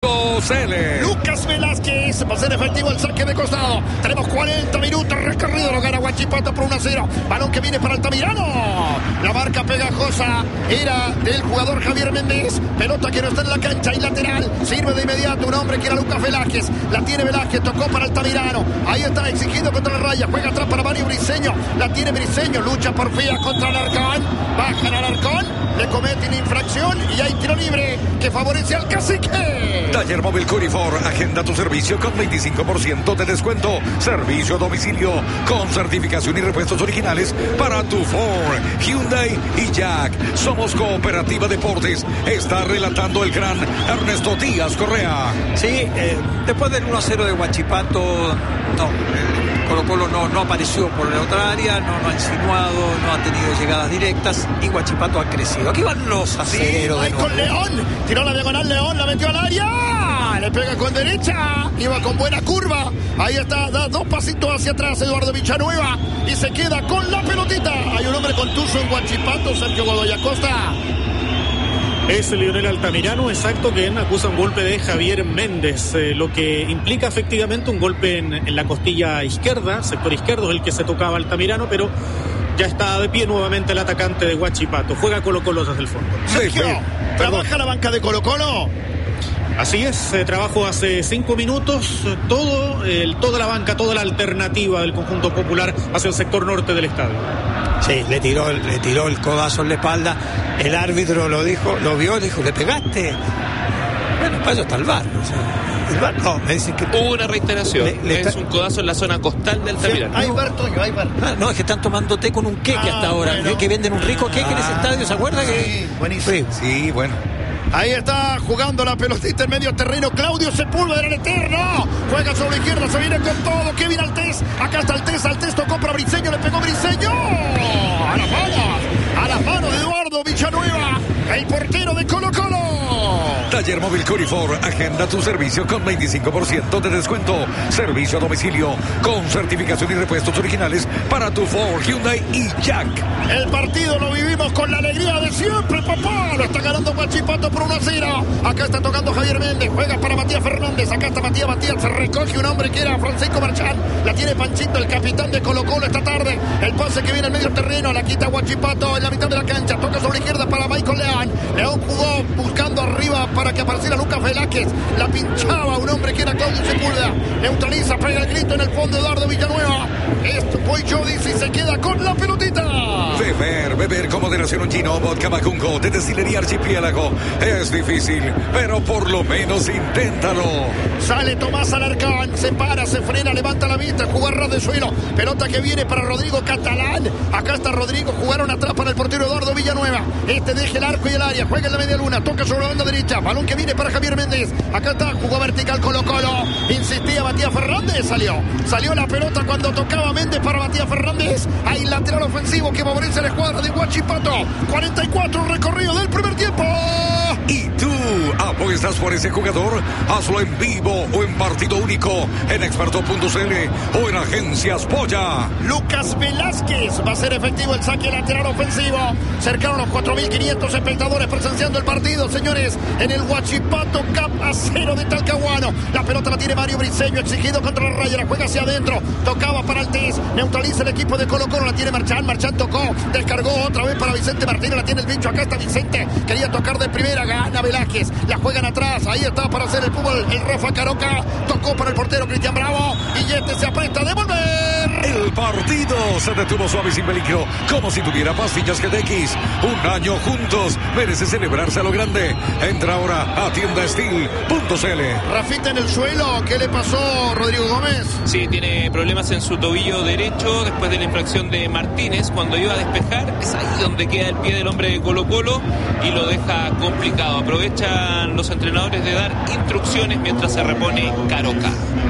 A: Lucas Velázquez va a ser efectivo el saque de costado. Tenemos 40 minutos recorrido. Lo gana Huachipato por 1-0. Balón que viene para Altamirano. La marca pegajosa era del jugador Javier Méndez. Pelota que no está en la cancha y lateral. Sirve de inmediato un hombre que era Lucas Velázquez. La tiene Velázquez. Tocó para Altamirano. Ahí está exigiendo contra la raya. Juega atrás para Mario Briseño. La tiene Briseño. Lucha por Fías contra Alarcón. Bajan a Alarcón. Le cometen infracción y hay tiro libre que favorece al Cacique.
B: Taller Móvil Curifor, agenda tu servicio con 25% de descuento. Servicio a domicilio con certificación y repuestos originales para tu Ford, Hyundai y Jack. Somos Cooperativa Deportes. Está relatando el gran Ernesto Díaz Correa.
C: Sí, después del 1-0 de Huachipato, Colo-Colo no apareció por la otra área, no ha insinuado, no ha tenido llegadas directas y Huachipato ha crecido. Aquí van los acereros de nuevo.
A: Con León, tiró la diagonal León, la metió al área, le pega con derecha, iba con buena curva, ahí está, da 2 pasitos hacia atrás Eduardo Villanueva y se queda con la pelotita. Hay un hombre contuso en Huachipato, Sergio Godoy Acosta.
D: Es Lionel Altamirano, exacto, quien acusa un golpe de Javier Méndez, lo que implica efectivamente un golpe en la costilla izquierda, sector izquierdo es el que se tocaba Altamirano, pero ya está de pie nuevamente el atacante de Huachipato. Juega Colo-Colo desde el fondo.
A: Sergio, ¿trabaja la banca de Colo-Colo?
D: Así es, trabajó hace 5 minutos toda la banca, toda la alternativa del conjunto popular hacia el sector norte del estadio.
C: Sí, le tiró el codazo en la espalda. El árbitro lo vio, dijo, ¿le pegaste? Bueno, para eso está el VAR. O sea, el VAR no, me dicen que
F: hubo una reiteración. Es un codazo en la zona costal del Altamirano.
A: Hay VAR, Toño, hay VAR.
C: No, es que están tomando té con un queque hasta ahora. Bueno. Que venden un rico queque en ese estadio, ¿se acuerda?
A: Sí, buenísimo.
B: Sí, bueno.
A: Ahí está jugando la pelotita en medio terreno. Claudio Sepúlveda, el eterno. Juega sobre la izquierda, se viene con todo. Kevin Altés. Acá está Altés tocó para Briseño, le pegó Briseño. A las manos de Eduardo Villanueva, el portero de Colo-Colo.
B: Taller Móvil Curifor, agenda tu servicio con 25% de descuento. Servicio a domicilio con certificación y repuestos originales para tu Ford, Hyundai y Jack.
A: El partido lo vivimos con la alegría de siempre, papá. Lo está ganando Huachipato por 1-0. Acá está tocando Javier Méndez. Juega para Matías Fernández. Acá está Matías. Se recoge un hombre que era Francisco Marchán. La tiene Panchito, el capitán de Colo-Colo esta tarde. El pase que viene en medio terreno. La quita Huachipato en la mitad de la cancha. Toca sobre la izquierda para Michael León. León jugó buscando arriba para que apareciera Lucas Velázquez. La pinchaba un hombre que era Claudio Sepúlveda. Neutraliza, pega el grito en el fondo Eduardo Villanueva. Esto voy yo, dice, y se queda con la pelotita.
B: Beber con moderación un gino, vodka Macungo de Destilería Archipiélago. Es difícil, pero por lo menos inténtalo.
A: Sale Tomás Alarcón, se para, se frena, levanta la vista, jugar ras de suelo. Pelota que viene para Rodrigo Catalán. Acá está Rodrigo, jugaron atrás para el portero Eduardo Villanueva. Deja el arco y el área, juega en la media luna, toca sobre la banda derecha. Balón que viene para Javier Méndez. Acá está, jugó vertical Colo-Colo. Insistía Matías Fernández, salió la pelota cuando tocaba Méndez para Matías Fernández. Hay lateral ofensivo que favorece a la escuadra de Huachipato. 44 recorrido del primer tiempo.
B: ¿Y tú apuestas por ese jugador? Hazlo en vivo o en partido único en experto.cl o en Agencias Polla.
A: Lucas Velázquez va a ser efectivo el saque lateral ofensivo. Cercaron los 4.500 espectadores presenciando el partido, señores, en el Huachipato Cup A0 de Talcahuano. La pelota la tiene Mario Briseño, exigido contra la raya, la juega hacia adentro, tocaba para Altés, neutraliza el equipo de Colo-Colo, la tiene Marchán tocó, descargó otra vez para Vicente Martínez, la tiene el bicho, acá está Vicente, quería tocar de primera, gana Velázquez, la juegan atrás, ahí está para hacer el fútbol, el Rafa Caroca, tocó para el portero Cristian Bravo, y se apresta a devolver.
B: El partido se detuvo suave y sin peligro, como si tuviera pastillas GTX. Un año juntos, merece celebrarse a lo grande. Entra ahora a tiendastil.cl.
A: Rafita en el suelo, ¿qué le pasó Rodrigo Gómez?
F: Sí, tiene problemas en su tobillo derecho después de la infracción de Martínez. Cuando iba a despejar, es ahí donde queda el pie del hombre de Colo-Colo y lo deja complicado. Aprovechan los entrenadores de dar instrucciones mientras se repone Caroca.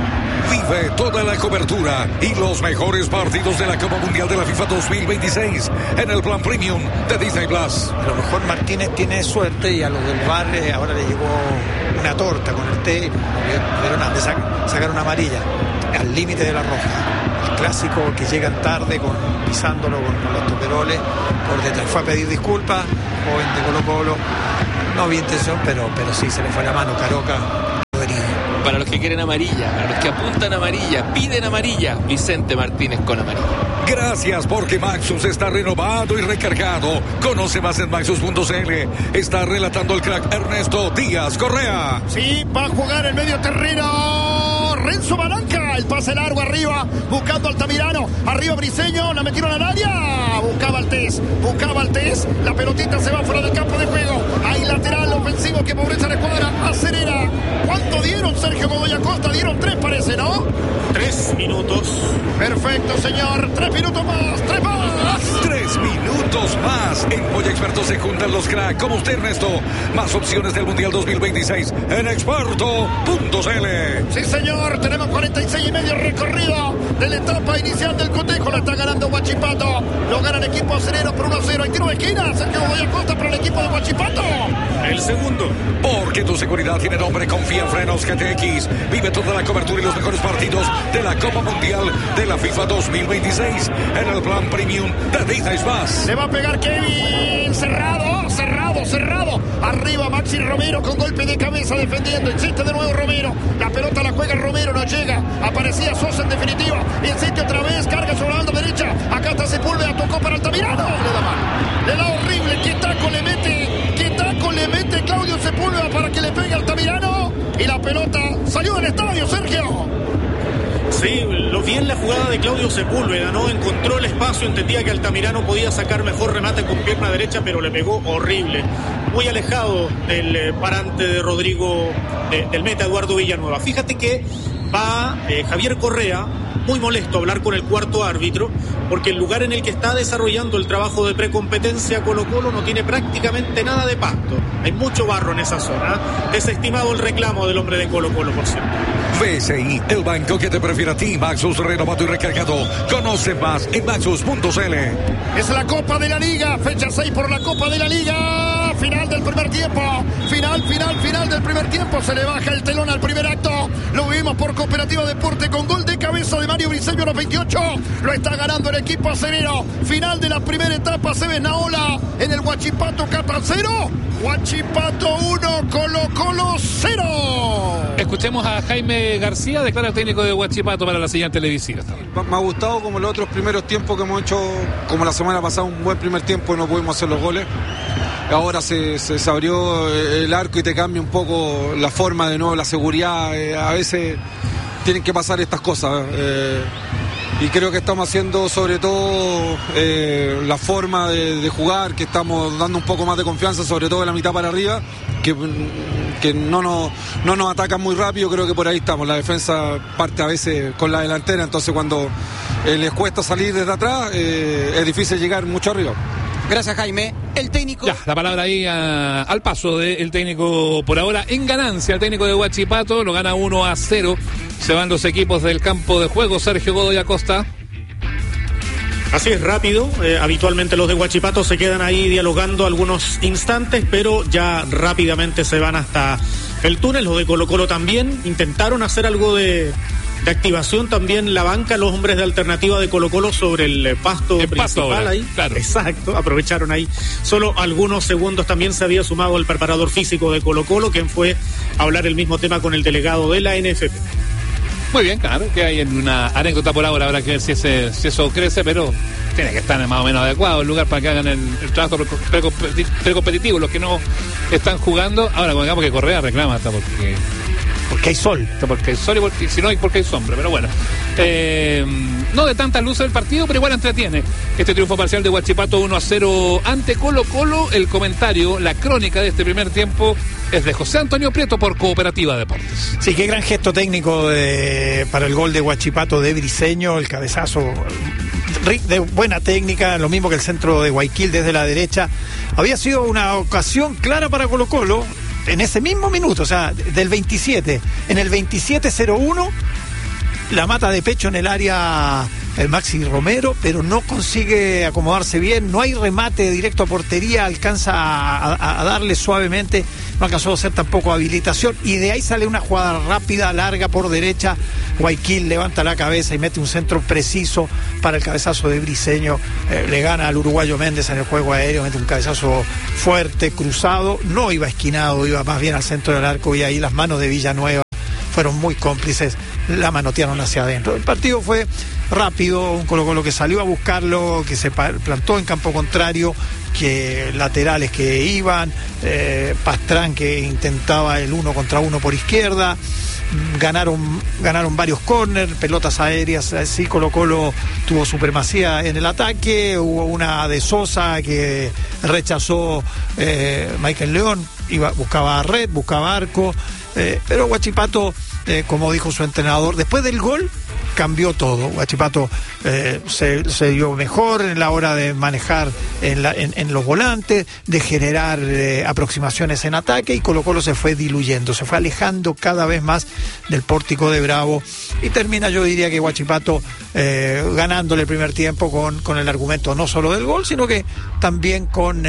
B: Vive toda la cobertura y los mejores partidos de la Copa Mundial de la FIFA 2026 en el plan premium de Disney Plus.
C: A lo mejor Martínez tiene suerte y a los del VAR ahora le llegó una torta con el té, pero nada, sacar una amarilla al límite de la roja. El clásico que llegan tarde pisándolo con los toperoles por detrás. Fue a pedir disculpas, joven de Colo-Colo, no había intención, pero sí se le fue la mano Caroca.
F: Para los que quieren amarilla, para los que apuntan amarilla, piden amarilla, Vicente Martínez con amarilla.
B: Gracias, porque Maxus está renovado y recargado. Conoce más en maxus.cl. Está relatando el crack Ernesto Díaz Correa.
A: Sí, va a jugar el medio terreno Renzo Balanca. El pase largo arriba, buscando Altamirano. Arriba Briseño, la metieron al área. Buscaba al Tez. La pelotita se va fuera del campo de juego. Hay lateral ofensivo que pobreza la escuadra. Acelera. ¿Cuánto dieron, Sergio Godoy Acosta? Dieron 3, parece, ¿no?
D: 3 minutos.
A: Perfecto, señor. 3 minutos más. 3 más.
B: 3 minutos más. En Polla Experto se juntan los cracks como usted, Ernesto. Más opciones del Mundial 2026 en experto.cl.
A: Sí, señor. Tenemos 46 y medio recorrido de la etapa inicial del cotejo. La está ganando Huachipato. Lo gana el equipo acerero por 1-0. Hay tiro de esquina. Sergio Godoy Acosta para el equipo de Huachipato.
D: El segundo.
B: Porque tu seguridad tiene nombre, confía en Frenos GTX. Vive toda la cobertura y los mejores partidos de la Copa Mundial de la FIFA 2026 en el plan premium de Disney Plus.
A: Le va a pegar Kevin. Cerrado. Arriba Maxi Romero con golpe de cabeza defendiendo. Insiste de nuevo Romero. La pelota la juega Romero, no llega. Aparecía Sosa en definitiva. Insiste otra vez, carga sobre la banda derecha. Acá está Sepúlveda, tocó para Altamirano. Le da mal. Le da horrible. ¿Qué taco le mete Claudio Sepúlveda para que le pegue a Altamirano? Y la pelota salió del estadio, Sergio.
D: Sí, lo vi en la jugada de Claudio Sepúlveda, ¿no? Encontró el espacio, entendía que Altamirano podía sacar mejor remate con pierna derecha, pero le pegó horrible. Muy alejado del parante de Rodrigo, del meta Eduardo Villanueva. Fíjate que va Javier Correa, muy molesto a hablar con el cuarto árbitro, porque el lugar en el que está desarrollando el trabajo de precompetencia Colo-Colo no tiene prácticamente nada de pasto. Hay mucho barro en esa zona. Desestimado el reclamo del hombre de Colo-Colo, por cierto.
B: BCI, el banco que te prefiere a ti. Maxus renovado y recargado. Conoce más en maxus.cl.
A: Es la Copa de la Liga, fecha 6 por la Copa de la Liga. Final del primer tiempo. Final del primer tiempo. Se le baja el telón al primer acto. Lo vimos por Cooperativa Deporte con gol de cabeza de Mario Briseño a los 28. Lo está ganando el equipo acerero. Final de la primera etapa. Cebes Naola en el Huachipato, Cata 0. Huachipato 1, Colo-Colo 0.
E: Escuchemos a Jaime García, declara el técnico de Huachipato para la señal televisiva.
G: Me ha gustado como los otros primeros tiempos que hemos hecho, como la semana pasada, un buen primer tiempo y no pudimos hacer los goles. Ahora se abrió el arco y te cambia un poco la forma de nuevo, la seguridad. A veces tienen que pasar estas cosas. Y creo que estamos haciendo sobre todo la forma de jugar, que estamos dando un poco más de confianza, sobre todo en la mitad para arriba, que no nos atacan muy rápido. Creo que por ahí estamos. La defensa parte a veces con la delantera, entonces cuando les cuesta salir desde atrás es difícil llegar mucho arriba.
H: Gracias, Jaime. El técnico...
E: Ya, la palabra ahí al paso del técnico por ahora en ganancia. El técnico de Huachipato lo gana 1-0. Se van los equipos del campo de juego. Sergio Godoy Acosta.
D: Así es, rápido. Habitualmente los de Huachipato se quedan ahí dialogando algunos instantes, pero ya rápidamente se van hasta el túnel. Los de Colo-Colo también intentaron hacer algo de activación también la banca, los hombres de alternativa de Colo-Colo sobre el pasto principal
E: ahora,
D: ahí.
E: Claro.
D: Exacto, aprovecharon ahí. Solo algunos segundos también se había sumado el preparador físico de Colo-Colo, quien fue a hablar el mismo tema con el delegado de la NFP.
E: Muy bien, claro, que hay en una anécdota por ahora, habrá que ver si eso crece, pero tiene que estar más o menos adecuado el lugar para que hagan el trabajo precompetitivo, los que no están jugando. Ahora, digamos que Correa reclama hasta porque hay sol. Porque hay sol y si no hay porque hay sombra, pero bueno. No de tantas luces del partido, pero igual entretiene. Este triunfo parcial de Huachipato 1-0 ante Colo-Colo. El comentario, la crónica de este primer tiempo es de José Antonio Prieto por Cooperativa Deportes.
C: Sí, qué gran gesto técnico para el gol de Huachipato de Briseño, el cabezazo de buena técnica, lo mismo que el centro de Guayaquil desde la derecha. Había sido una ocasión clara para Colo-Colo en ese mismo minuto, o sea, del 27, en el 27-01, la mata de pecho en el área el Maxi Romero, pero no consigue acomodarse bien, no hay remate directo a portería, alcanza a darle suavemente, no alcanzó a hacer tampoco habilitación, y de ahí sale una jugada rápida, larga por derecha. Guayaquil levanta la cabeza y mete un centro preciso para el cabezazo de Briseño, le gana al uruguayo Méndez en el juego aéreo, mete un cabezazo fuerte, cruzado, no iba esquinado, iba más bien al centro del arco, y ahí las manos de Villanueva fueron muy cómplices, la manotearon hacia adentro. El partido fue rápido, un Colo-Colo que salió a buscarlo, que se plantó en campo contrario, que laterales que iban, Pastrán que intentaba el 1 contra 1 por izquierda, ganaron varios córner, pelotas aéreas, así Colo-Colo tuvo supremacía en el ataque, hubo una de Sosa que rechazó Michael León, buscaba red, buscaba arco, pero Huachipato, como dijo su entrenador, después del gol cambió todo. Huachipato se dio mejor en la hora de manejar en los volantes, de generar aproximaciones en ataque, y Colo-Colo se fue diluyendo, se fue alejando cada vez más del pórtico de Bravo, y termina, yo diría que Huachipato ganándole el primer tiempo con el argumento no solo del gol, sino que también con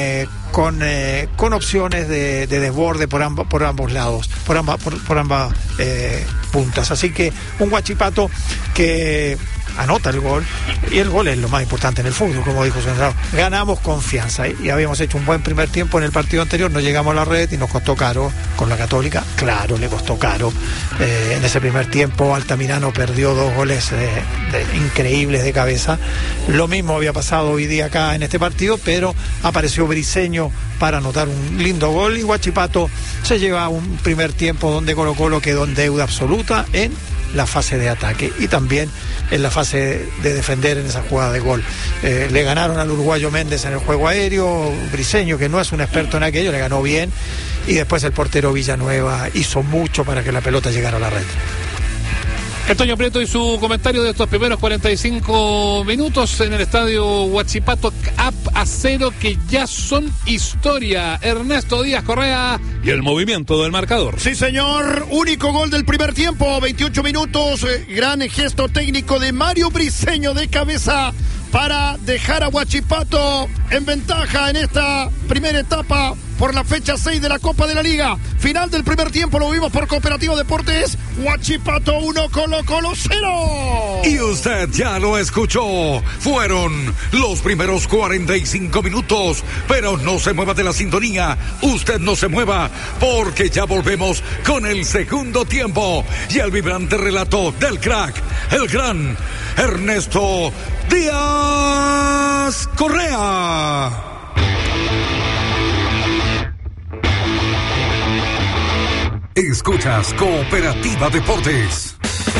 C: opciones de desborde por ambos lados, por ambas puntas. Así que un Huachipato que anota el gol, y el gol es lo más importante en el fútbol, como dijo su entrenador. Ganamos confianza, y habíamos hecho un buen primer tiempo en el partido anterior, no llegamos a la red y nos costó caro con la Católica. Claro, le costó caro. En ese primer tiempo Altamirano perdió 2 goles increíbles de cabeza. Lo mismo había pasado hoy día acá en este partido, pero apareció Briceño para anotar un lindo gol, y Huachipato se lleva un primer tiempo donde Colo-Colo quedó en deuda absoluta en la fase de ataque y también en la fase de defender en esa jugada de gol. Le ganaron al uruguayo Méndez en el juego aéreo, Briceño, que no es un experto en aquello, le ganó bien, y después el portero Villanueva hizo mucho para que la pelota llegara a la red.
E: Antonio Prieto y su comentario de estos primeros 45 minutos en el estadio Huachipato a 0, que ya son historia. Ernesto Díaz Correa y el movimiento del marcador.
A: Sí, señor, único gol del primer tiempo, 28 minutos, gran gesto técnico de Mario Briceño de cabeza para dejar a Huachipato en ventaja en esta primera etapa por la fecha 6 de la Copa de la Liga. Final del primer tiempo lo vimos por Cooperativa Deportes. Huachipato 1, Colo-Colo 0.
B: Y usted ya lo escuchó. Fueron los primeros 45 minutos. Pero no se mueva de la sintonía. Usted no se mueva, porque ya volvemos con el segundo tiempo y el vibrante relato del crack, el gran Ernesto Díaz Correa. Escuchas Cooperativa Deportes.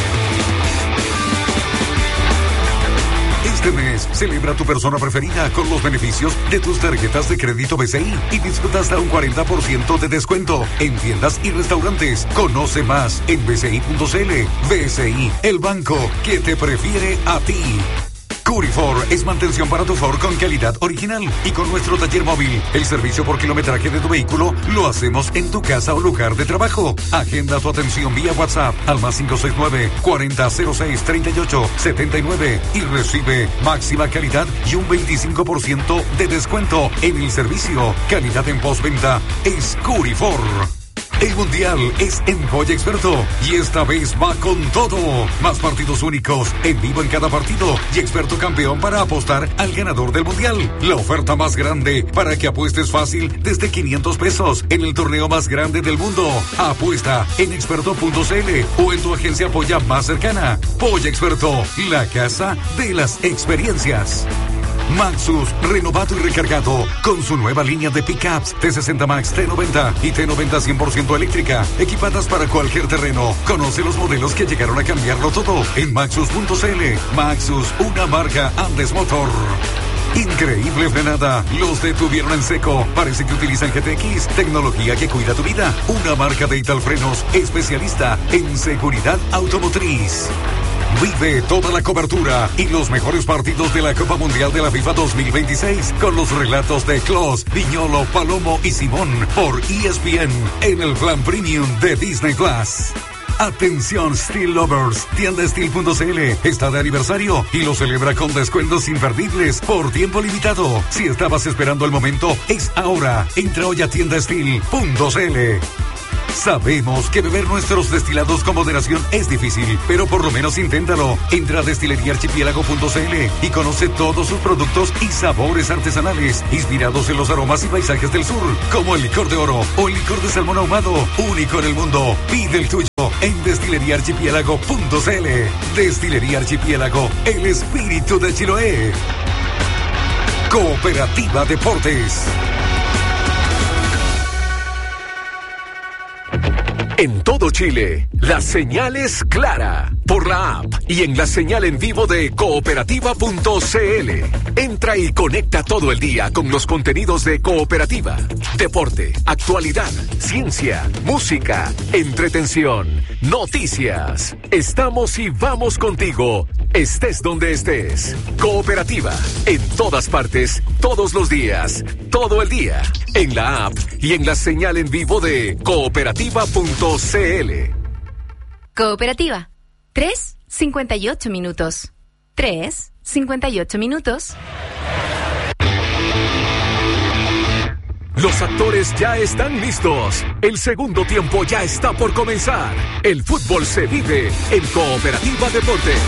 B: Este mes, celebra tu persona preferida con los beneficios de tus tarjetas de crédito BCI y disfruta hasta un 40% de descuento en tiendas y restaurantes. Conoce más en bci.cl. BCI, el banco que te prefiere a ti. Curifor es mantención para tu Ford con calidad original, y con nuestro taller móvil, el servicio por kilometraje de tu vehículo, lo hacemos en tu casa o lugar de trabajo. Agenda tu atención vía WhatsApp al +569 4006 3879 y recibe máxima calidad y un 25% de descuento en el servicio. Calidad en postventa es Curifor. El Mundial es en Polla Experto y esta vez va con todo. Más partidos únicos, en vivo en cada partido y experto campeón para apostar al ganador del Mundial. La oferta más grande para que apuestes fácil desde 500 pesos en el torneo más grande del mundo. Apuesta en experto.cl o en tu agencia Polla más cercana. Polla Experto, la casa de las experiencias. Maxus, renovado y recargado, con su nueva línea de pickups T60 Max, T90 y T90 100% eléctrica, equipadas para cualquier terreno. Conoce los modelos que llegaron a cambiarlo todo en Maxus.cl. Maxus, una marca Andes Motor. Increíble frenada, los detuvieron en seco. Parece que utilizan GTX, tecnología que cuida tu vida. Una marca de Italfrenos, especialista en seguridad automotriz. Vive toda la cobertura y los mejores partidos de la Copa Mundial de la FIFA 2026 con los relatos de Klose, Viñolo, Palomo y Simón por ESPN en el plan premium de Disney Plus. Atención Steel Lovers, tiendasteel.cl está de aniversario y lo celebra con descuentos imperdibles por tiempo limitado. Si estabas esperando el momento, es ahora. Entra hoy a tiendasteel.cl. Sabemos que beber nuestros destilados con moderación es difícil, pero por lo menos inténtalo. Entra a destileriaarchipiélago.cl y conoce todos sus productos y sabores artesanales, inspirados en los aromas y paisajes del sur, como el licor de oro o el licor de salmón ahumado, único en el mundo. Pide el tuyo Archipiélago en destileriaarchipiélago.cl. Destilería Archipiélago, el espíritu de Chiloé. Cooperativa Deportes. En todo Chile, la señal es clara. Por la app y en la señal en vivo de cooperativa.cl. Entra y conecta todo el día con los contenidos de Cooperativa. Deporte, actualidad, ciencia, música, entretención, noticias. Estamos y vamos contigo, estés donde estés. Cooperativa, en todas partes, todos los días, todo el día. En la app y en la señal en vivo de cooperativa.cl.
I: Cooperativa. 3:58 minutos. 3:58 minutos.
B: Los actores ya están listos. El segundo tiempo ya está por comenzar. El fútbol se vive en Cooperativa Deportes.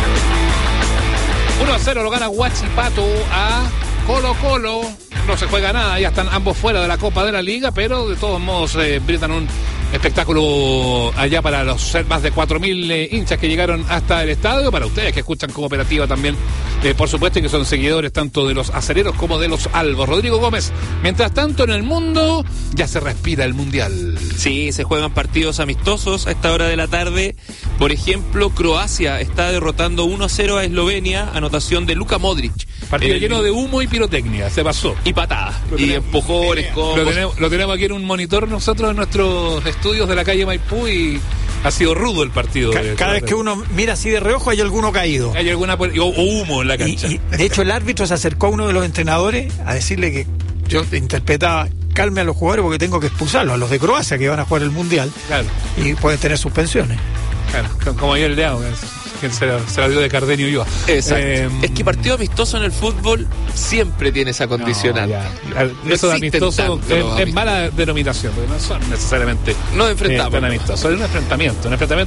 E: 1-0 lo gana Huachipato a Colo-Colo. No se juega nada, ya están ambos fuera de la Copa de la Liga, pero de todos modos brindan un espectáculo allá para los más de 4.000 hinchas que llegaron hasta el estadio, para ustedes que escuchan Cooperativa también, por supuesto, y que son seguidores tanto de los acereros como de los albos. Rodrigo Gómez, mientras tanto en el mundo ya se respira el Mundial.
F: Sí, se juegan partidos amistosos a esta hora de la tarde. Por ejemplo, Croacia está derrotando 1-0 a Eslovenia, anotación de Luka Modric.
E: Partido lleno de humo y pirotecnia, se pasó.
F: Y patadas, y empujones, combos.
E: Lo tenemos aquí en un monitor nosotros en nuestros estudios de la calle Maipú y ha sido rudo el partido.
C: Cada vez que uno mira así de reojo hay alguno caído.
E: Hay alguna o humo en la cancha.
C: Y de hecho el árbitro se acercó a uno de los entrenadores a decirle que yo interpretaba: calme a los jugadores porque tengo que expulsarlos, a los de Croacia que van a jugar el Mundial.
E: Claro.
C: Y pueden tener suspensiones.
E: Claro, como ayer el Leao, que se la dio de Cardenio y yo.
F: Exacto. Es que partido amistoso en el fútbol siempre tiene esa condicionante.
E: Eso de amistoso es mala denominación, porque no son necesariamente tan amistosos. Es un enfrentamiento.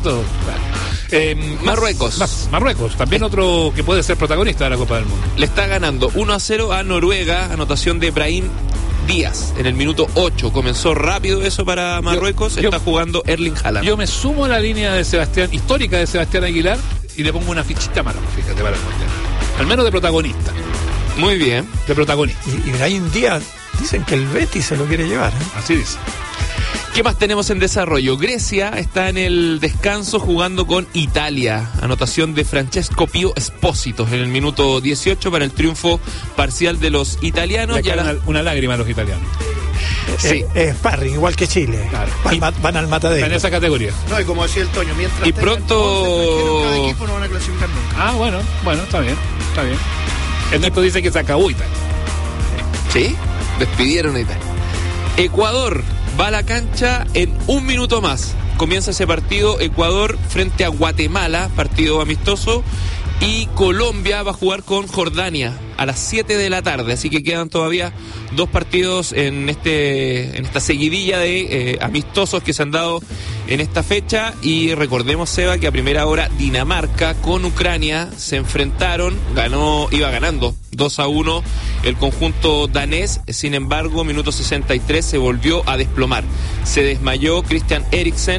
E: Marruecos, también otro que puede ser protagonista de la Copa del Mundo.
F: Le está ganando 1-0 a Noruega, anotación de Brahim Díaz en el minuto 8. Comenzó rápido eso para Marruecos. Está jugando Erling Haaland.
E: Yo me sumo a la línea de histórica de Sebastián Aguilar y le pongo una fichita mala, fíjate, para el Mundial. Al menos de protagonista.
F: Muy bien.
E: De protagonista.
C: Y Brahim Díaz, dicen que el Betis se lo quiere llevar, ¿eh?
E: Así dice.
F: ¿Qué más tenemos en desarrollo? Grecia está en el descanso jugando con Italia. Anotación de Francesco Pio Espósito en el minuto 18 para el triunfo parcial de los italianos.
E: Una lágrima a los italianos.
C: Sí. Es sparring, igual que Chile. Claro. Van al matadero.
E: En esa categoría.
A: No, y como decía el Toño, mientras
F: y pronto
A: cada equipo no van a clasificar nunca.
E: Bueno, está bien. El neto dice que se acabó Italia.
F: Sí, despidieron a Italia. Ecuador va a la cancha en un minuto más. Comienza ese partido, Ecuador frente a Guatemala, partido amistoso, y Colombia va a jugar con Jordania a las 7 de la tarde, así que quedan todavía dos partidos en esta seguidilla de amistosos que se han dado en esta fecha. Y recordemos, Seba, que a primera hora Dinamarca con Ucrania se enfrentaron, iba ganando 2-1 el conjunto danés. Sin embargo, minuto 63 se volvió a desplomar, se desmayó Christian Eriksen,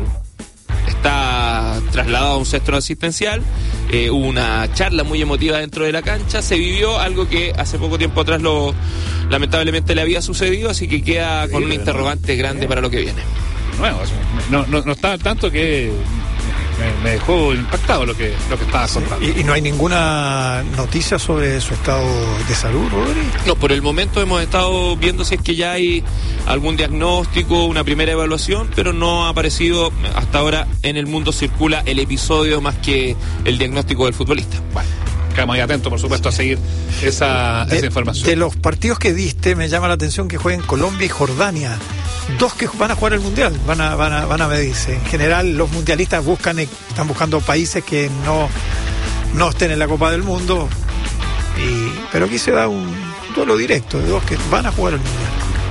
F: está trasladado a un centro asistencial. Hubo una charla muy emotiva dentro de la cancha. Se vivió algo que hace poco tiempo atrás lamentablemente le había sucedido, así que queda con un interrogante grande para lo que viene.
E: Bueno, no estaba al tanto, que me dejó impactado lo que estaba contando.
C: ¿Y no hay ninguna noticia sobre su estado de salud, Rodri?
F: No, por el momento hemos estado viendo si es que ya hay algún diagnóstico, una primera evaluación, pero no ha aparecido hasta ahora. En el mundo circula el episodio más que el diagnóstico del futbolista.
E: Bueno, quedamos ahí atentos, por supuesto, a seguir esa información.
C: De los partidos que diste, me llama la atención que jueguen Colombia y Jordania. Dos que van a jugar el Mundial, van a medirse. En general, los mundialistas están buscando países que no estén en la Copa del Mundo. Pero aquí se da un duelo directo de dos que van a jugar el Mundial.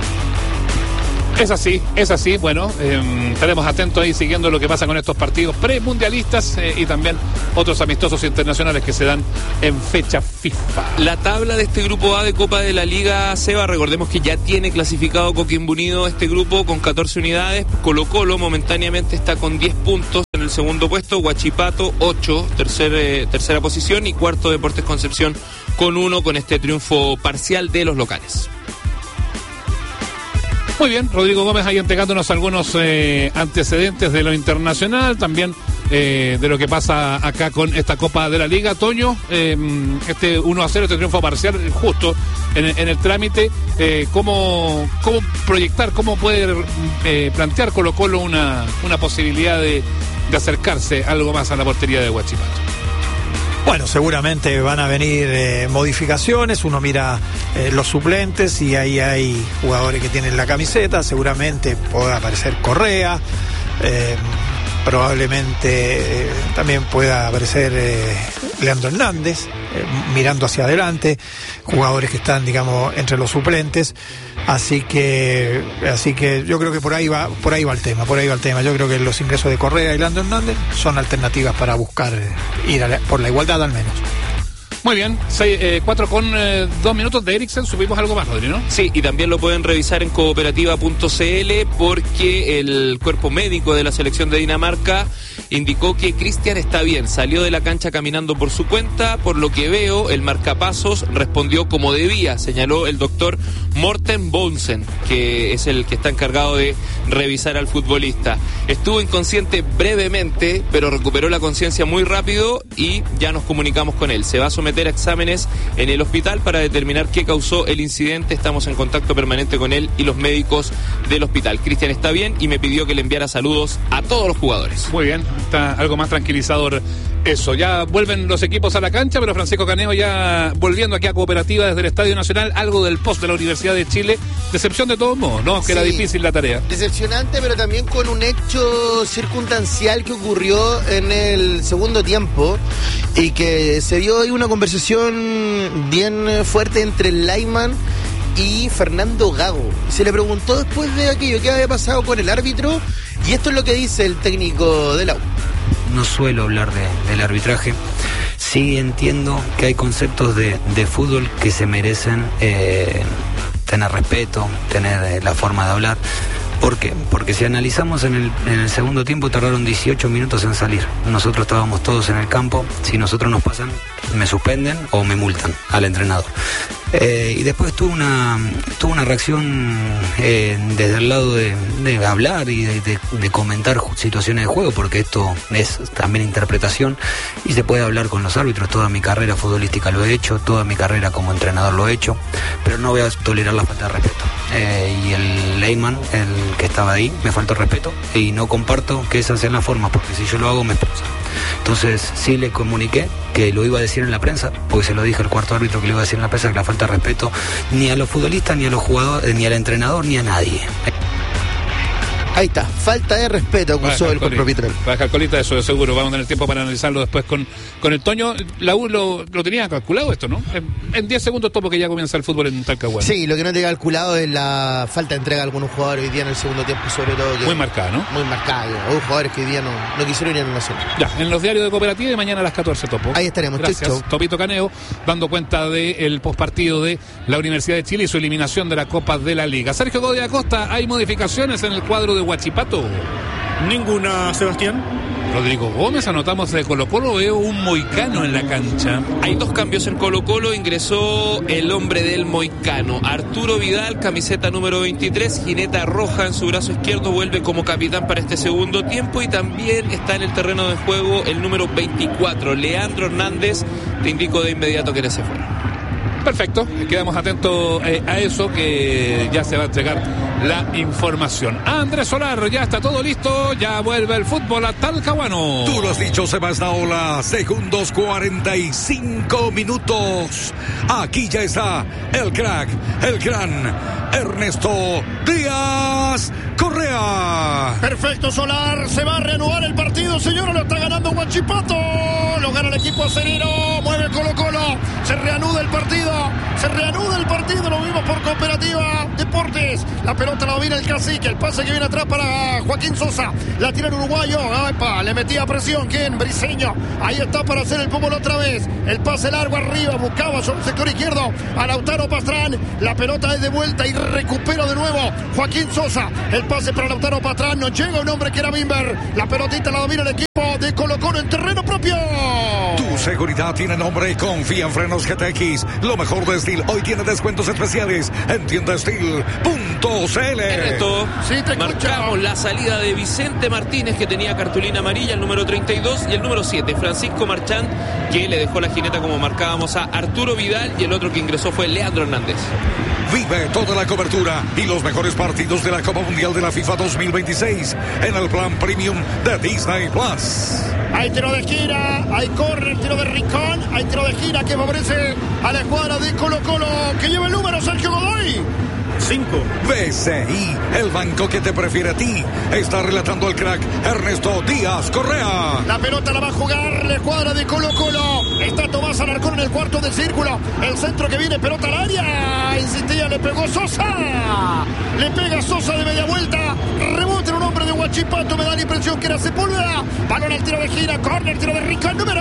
E: Es así. Bueno, estaremos atentos ahí siguiendo lo que pasa con estos partidos premundialistas y también otros amistosos internacionales que se dan en fecha FIFA.
F: La tabla de este grupo A de Copa de la Liga, Seba, recordemos que ya tiene clasificado Coquimbo Unido este grupo con 14 unidades. Colo-Colo momentáneamente está con 10 puntos en el segundo puesto, Huachipato 8, tercera posición, y cuarto Deportes Concepción con 1, con este triunfo parcial de los locales.
E: Muy bien, Rodrigo Gómez ahí entregándonos algunos antecedentes de lo internacional, también de lo que pasa acá con esta Copa de la Liga. Toño, este 1-0, este triunfo parcial justo en el trámite, ¿cómo proyectar, cómo puede plantear Colo-Colo una posibilidad de acercarse algo más a la portería de Huachipato?
C: Bueno, seguramente van a venir modificaciones, uno mira los suplentes y ahí hay jugadores que tienen la camiseta, seguramente pueda aparecer Correa, probablemente también pueda aparecer Leandro Hernández, mirando hacia adelante, jugadores que están, digamos, entre los suplentes, así que yo creo que por ahí va el tema, yo creo que los ingresos de Correa y Leandro Hernández son alternativas para buscar ir por la igualdad al menos.
E: Muy bien, 4 con 2 minutos de Eriksen. Subimos algo más, Rodri, ¿no?
F: Sí, y también lo pueden revisar en cooperativa.cl, porque el cuerpo médico de la selección de Dinamarca indicó que Cristian está bien, salió de la cancha caminando por su cuenta, por lo que veo el marcapasos respondió como debía, señaló el doctor Morten Bonsen, que es el que está encargado de revisar al futbolista. Estuvo inconsciente brevemente, pero recuperó la conciencia muy rápido y ya nos comunicamos con él. Se va a someter a exámenes en el hospital para determinar qué causó el incidente. Estamos en contacto permanente con él y los médicos del hospital. Cristian está bien y me pidió que le enviara saludos a todos los jugadores.
E: Muy bien, está algo más tranquilizador eso. Ya vuelven los equipos a la cancha, pero Francisco Caneo ya volviendo aquí a Cooperativa desde el Estadio Nacional, algo del post de la Universidad de Chile. Decepción de todos modos, ¿no? Que sí, era difícil la tarea.
J: Decepcionante, pero también con un hecho circunstancial que ocurrió en el segundo tiempo y que se dio ahí una conversación bien fuerte entre Laiman y Fernando Gago. Se le preguntó después de aquello qué había pasado con el árbitro, y esto es lo que dice el técnico de la U.
K: No suelo hablar del arbitraje. Sí entiendo que hay conceptos de fútbol que se merecen tener respeto, tener la forma de hablar. ¿Por qué? Porque si analizamos en el segundo tiempo tardaron 18 minutos en salir. Nosotros estábamos todos en el campo. Si nosotros nos pasan, me suspenden o me multan al entrenador. Y después tuvo una reacción desde el lado de hablar y de comentar situaciones de juego, porque esto es también interpretación y se puede hablar con los árbitros. Toda mi carrera futbolística lo he hecho, toda mi carrera como entrenador lo he hecho, pero no voy a tolerar la falta de respeto. Y el Leyman, el que estaba ahí, me faltó respeto y no comparto que esas sean las formas, porque si yo lo hago me expulsan. Entonces sí le comuniqué que lo iba a decir en la prensa, porque se lo dije al cuarto árbitro que lo iba a decir en la prensa, que la falta de respeto ni a los futbolistas, ni a los jugadores, ni al entrenador, ni a nadie.
J: Ahí está, falta de respeto acusó el cuerpo arbitral.
E: Para calcolita, eso de seguro. Vamos a tener tiempo para analizarlo después con el Toño. La U lo tenía calculado esto, ¿no? En 10 segundos topo que ya comienza el fútbol en Talcahuano.
J: Sí, lo que no te he calculado es la falta de entrega de algunos jugadores hoy día en el segundo tiempo, sobre todo.
E: Muy marcada, ¿no?
J: Muy marcada. Hubo jugadores que hoy día no quisieron ir a la zona.
E: Ya, en los diarios de Cooperativa y mañana a las 14, Topo.
J: Ahí estaremos.
E: Gracias,
J: chau.
E: Topito Caneo, dando cuenta del postpartido de la Universidad de Chile y su eliminación de la Copa de la Liga. Sergio Godoy Acosta, ¿hay modificaciones en el cuadro de Huachipato?
D: Ninguna, Sebastián.
E: Rodrigo Gómez, anotamos de Colo-Colo, veo un moicano en la cancha.
F: Hay dos cambios en Colo-Colo, ingresó el hombre del moicano, Arturo Vidal, camiseta número 23, jineta roja en su brazo izquierdo, vuelve como capitán para este segundo tiempo, y también está en el terreno de juego el número 24, Leandro Hernández. Te indico de inmediato que se fuera.
E: Perfecto, quedamos atentos a eso, que ya se va a entregar la información. Andrés Solar, ya está todo listo, ya vuelve el fútbol a Talcahuano.
B: Tú lo has dicho, Sebastaola, segundos 45 minutos. Aquí ya está el crack, el gran Ernesto Díaz Correa.
A: Perfecto, Solar, se va a reanudar el partido, señor, lo está ganando Huachipato, lo gana el equipo acerino, mueve el Colo-Colo, se reanuda el partido, lo vimos por Cooperativa Deportes, la pelota la domina el Cacique, el pase que viene atrás para Joaquín Sosa, la tira el uruguayo, le metía presión, ¿quién? Briseño, ahí está para hacer el fútbol otra vez, el pase largo arriba, buscaba sobre el sector izquierdo a Lautaro Pastrán, la pelota es de vuelta y recupera de nuevo Joaquín Sosa, el pase para Lautaro Pastrán, no llega un hombre que era Bimber, la pelotita la domina el equipo de Colo-Colo en terreno propio.
B: Tu seguridad tiene nombre. Confía en Frenos GTX. Lo mejor de Steel hoy tiene descuentos especiales en tiendasteel.cl.
F: Ernesto,
A: Sí, te
F: marcamos la salida de Vicente Martínez, que tenía cartulina amarilla, el número 32, y el número 7, Francisco Marchand, que le dejó la jineta, como marcábamos, a Arturo Vidal, y el otro que ingresó fue Leandro Hernández.
B: Vive toda la cobertura y los mejores partidos de la Copa Mundial de la FIFA 2026 en el plan premium de Disney Plus.
A: Hay tiro de gira, hay córner, tiro de rincón, hay tiro de gira que favorece a la escuadra de Colo-Colo, que lleva el número Sergio Godoy.
D: 5.
B: BCI, el banco que te prefiere a ti. Está relatando el crack Ernesto Díaz Correa.
A: La pelota la va a jugar la escuadra de Colo-Colo. Está Tomás Alarcón en el cuarto del círculo. El centro que viene, pelota al área. Insistía, le pegó Sosa. Le pega Sosa de media vuelta. Rebote en un hombre de Huachipato. Me da la impresión que era Sepúlveda. Balón al tiro de gira, córner, tiro de rincón, número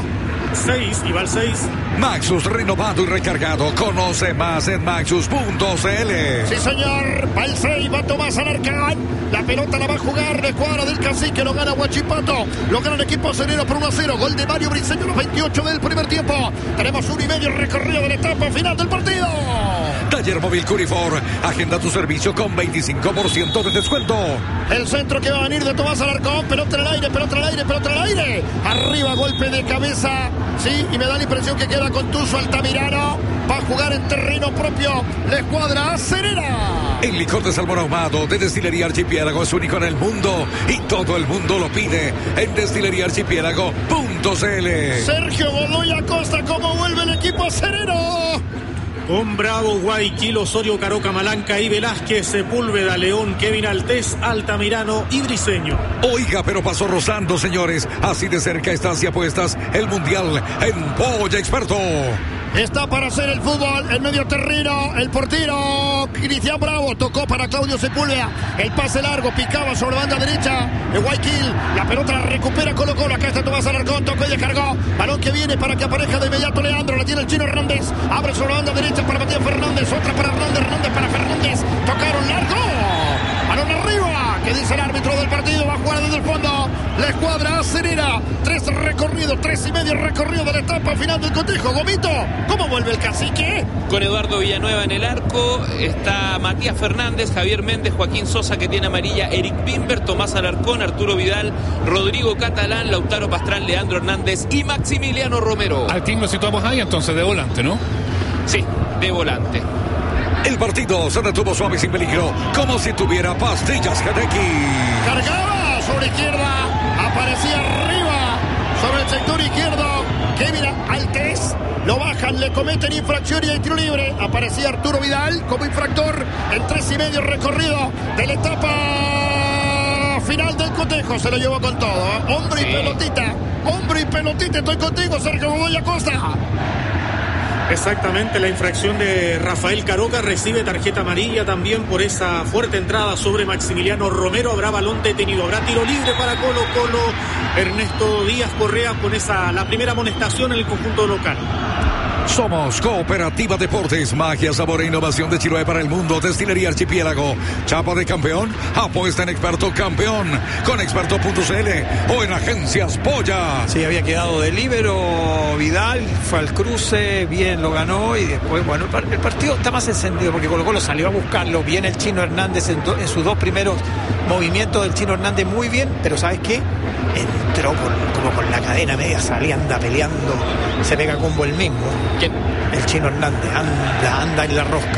D: 6, y va al 6.
B: Maxus renovado y recargado. Conoce más en maxus.cl.
A: Sí, señor. Va el 6, va Tomás Alarcón. La pelota la va a jugar la escuadra del Cacique. Lo gana Huachipato. Lo gana el equipo sereno por 1-0. Gol de Mario Briceño, los 28 del primer tiempo. Tenemos 1,5 recorrido de la etapa final del partido.
B: Taller Móvil Curifor. Agenda tu servicio con 25% de descuento.
A: El centro que va a venir de Tomás Alarcón. Pelota en el aire, pelota en el aire, pelota en el aire. Arriba, golpe de cabeza. Sí, y me da la impresión que queda contuso Altamirano. Va a jugar en terreno propio la escuadra serena.
B: El licor de salmón ahumado de Destilería Archipiélago es único en el mundo y todo el mundo lo pide en destileriaarchipiélago.cl.
A: Sergio Godoy Acosta, ¿cómo vuelve el equipo sereno?
D: Con Bravo, Guayaquil, Osorio, Caroca, Malanca y Velázquez, Sepúlveda, León, Kevin Altés, Altamirano y Briceño.
B: Oiga, pero pasó rozando, señores. Así de cerca está hacia apuestas el Mundial en Polla Experto.
A: Está para hacer el fútbol en medio terreno. El portero Cristian Bravo tocó para Claudio Sepúlveda. El pase largo, picaba sobre banda derecha de Guayaquil. La pelota la recupera Colo-Colo. Acá está Tomás Alarcón, tocó y descargó. Balón que viene para que aparezca de inmediato Leandro. La tiene el Chino Hernández. Abre sobre banda derecha para Matías Fernández. Otra para Hernández. Hernández para Fernández. Tocaron largo. Balón arriba. ¿Qué dice el árbitro del partido? Va a jugar desde el fondo la escuadra serena. 3,5 recorrido de la etapa final del cotejo. Gomito, ¿cómo vuelve el Cacique?
F: Con Eduardo Villanueva en el arco, está Matías Fernández, Javier Méndez, Joaquín Sosa, que tiene amarilla, Eric Bimber, Tomás Alarcón, Arturo Vidal, Rodrigo Catalán, Lautaro Pastrán, Leandro Hernández y Maximiliano Romero.
E: Al team lo situamos ahí entonces de volante, ¿no?
F: Sí, de volante.
B: El partido se detuvo suave y sin peligro, como si tuviera pastillas GTX.
A: Cargaba sobre izquierda, aparecía arriba, sobre el sector izquierdo. Kevin Altés, lo bajan, le cometen infracción y hay tiro libre. Aparecía Arturo Vidal como infractor en 3,5 recorrido de la etapa final del cotejo. Se lo llevó con todo, ¿eh? Hombre y pelotita, estoy contigo, Sergio Godoy Acosta.
D: Exactamente, la infracción de Rafael Caroca, recibe tarjeta amarilla también por esa fuerte entrada sobre Maximiliano Romero. Habrá balón detenido, habrá tiro libre para Colo-Colo. Ernesto Díaz Correa con la primera amonestación en el conjunto local.
B: Somos Cooperativa Deportes, magia, sabor e innovación de Chiloé para el mundo. Destilería Archipiélago, chapa de campeón, apuesta en Experto Campeón, con experto.cl o en Agencias Polla.
C: Sí, había quedado de líbero Vidal, fue al cruce, bien lo ganó y después, bueno, el partido está más encendido porque Colo-Colo salió a buscarlo, bien el Chino Hernández en sus dos primeros movimientos del Chino Hernández muy bien, pero ¿sabes qué? Entró como con la cadena media, salía, anda peleando, se pega combo el mismo.
F: ¿Quién?
C: El Chino Hernández, anda en la rosca.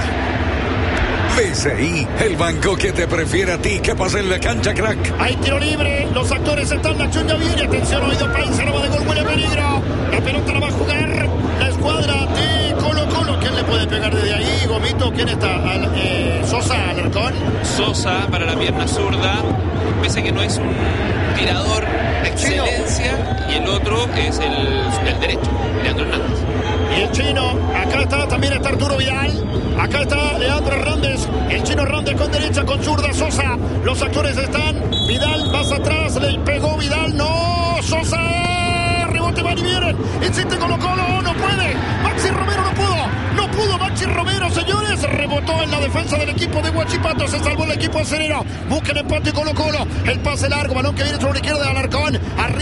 B: BCI, el banco que te prefiere a ti. ¿Qué pasa en la cancha, crack?
A: Hay tiro libre, los actores están, la acción ya viene. Atención, oído país, se va de gol, huele peligro. La pelota la va a jugar la escuadra de Colo-Colo. ¿Quién le puede pegar desde ahí, Gomito? ¿Quién está? Sosa, Alarcón.
F: Sosa para la pierna zurda, pese que no es un tirador de excelencia, y el otro es el derecho, Leandro Hernández.
A: Y el Chino, acá está, también está Arturo Vidal. Acá está Leandro Hernández. El Chino Hernández con derecha, con zurda, Sosa. Los actores están. Vidal más atrás, le pegó Vidal. No, Sosa. Rebote, van y vienen. Insiste Colo-Colo, no puede. Maxi Romero no pudo. No pudo Maxi Romero, señores. Rebotó en la defensa del equipo de Huachipato. Se salvó el equipo sereno. Busca el empate Colo-Colo. El pase largo, balón que viene sobre la izquierda de Alarcón. Arriba.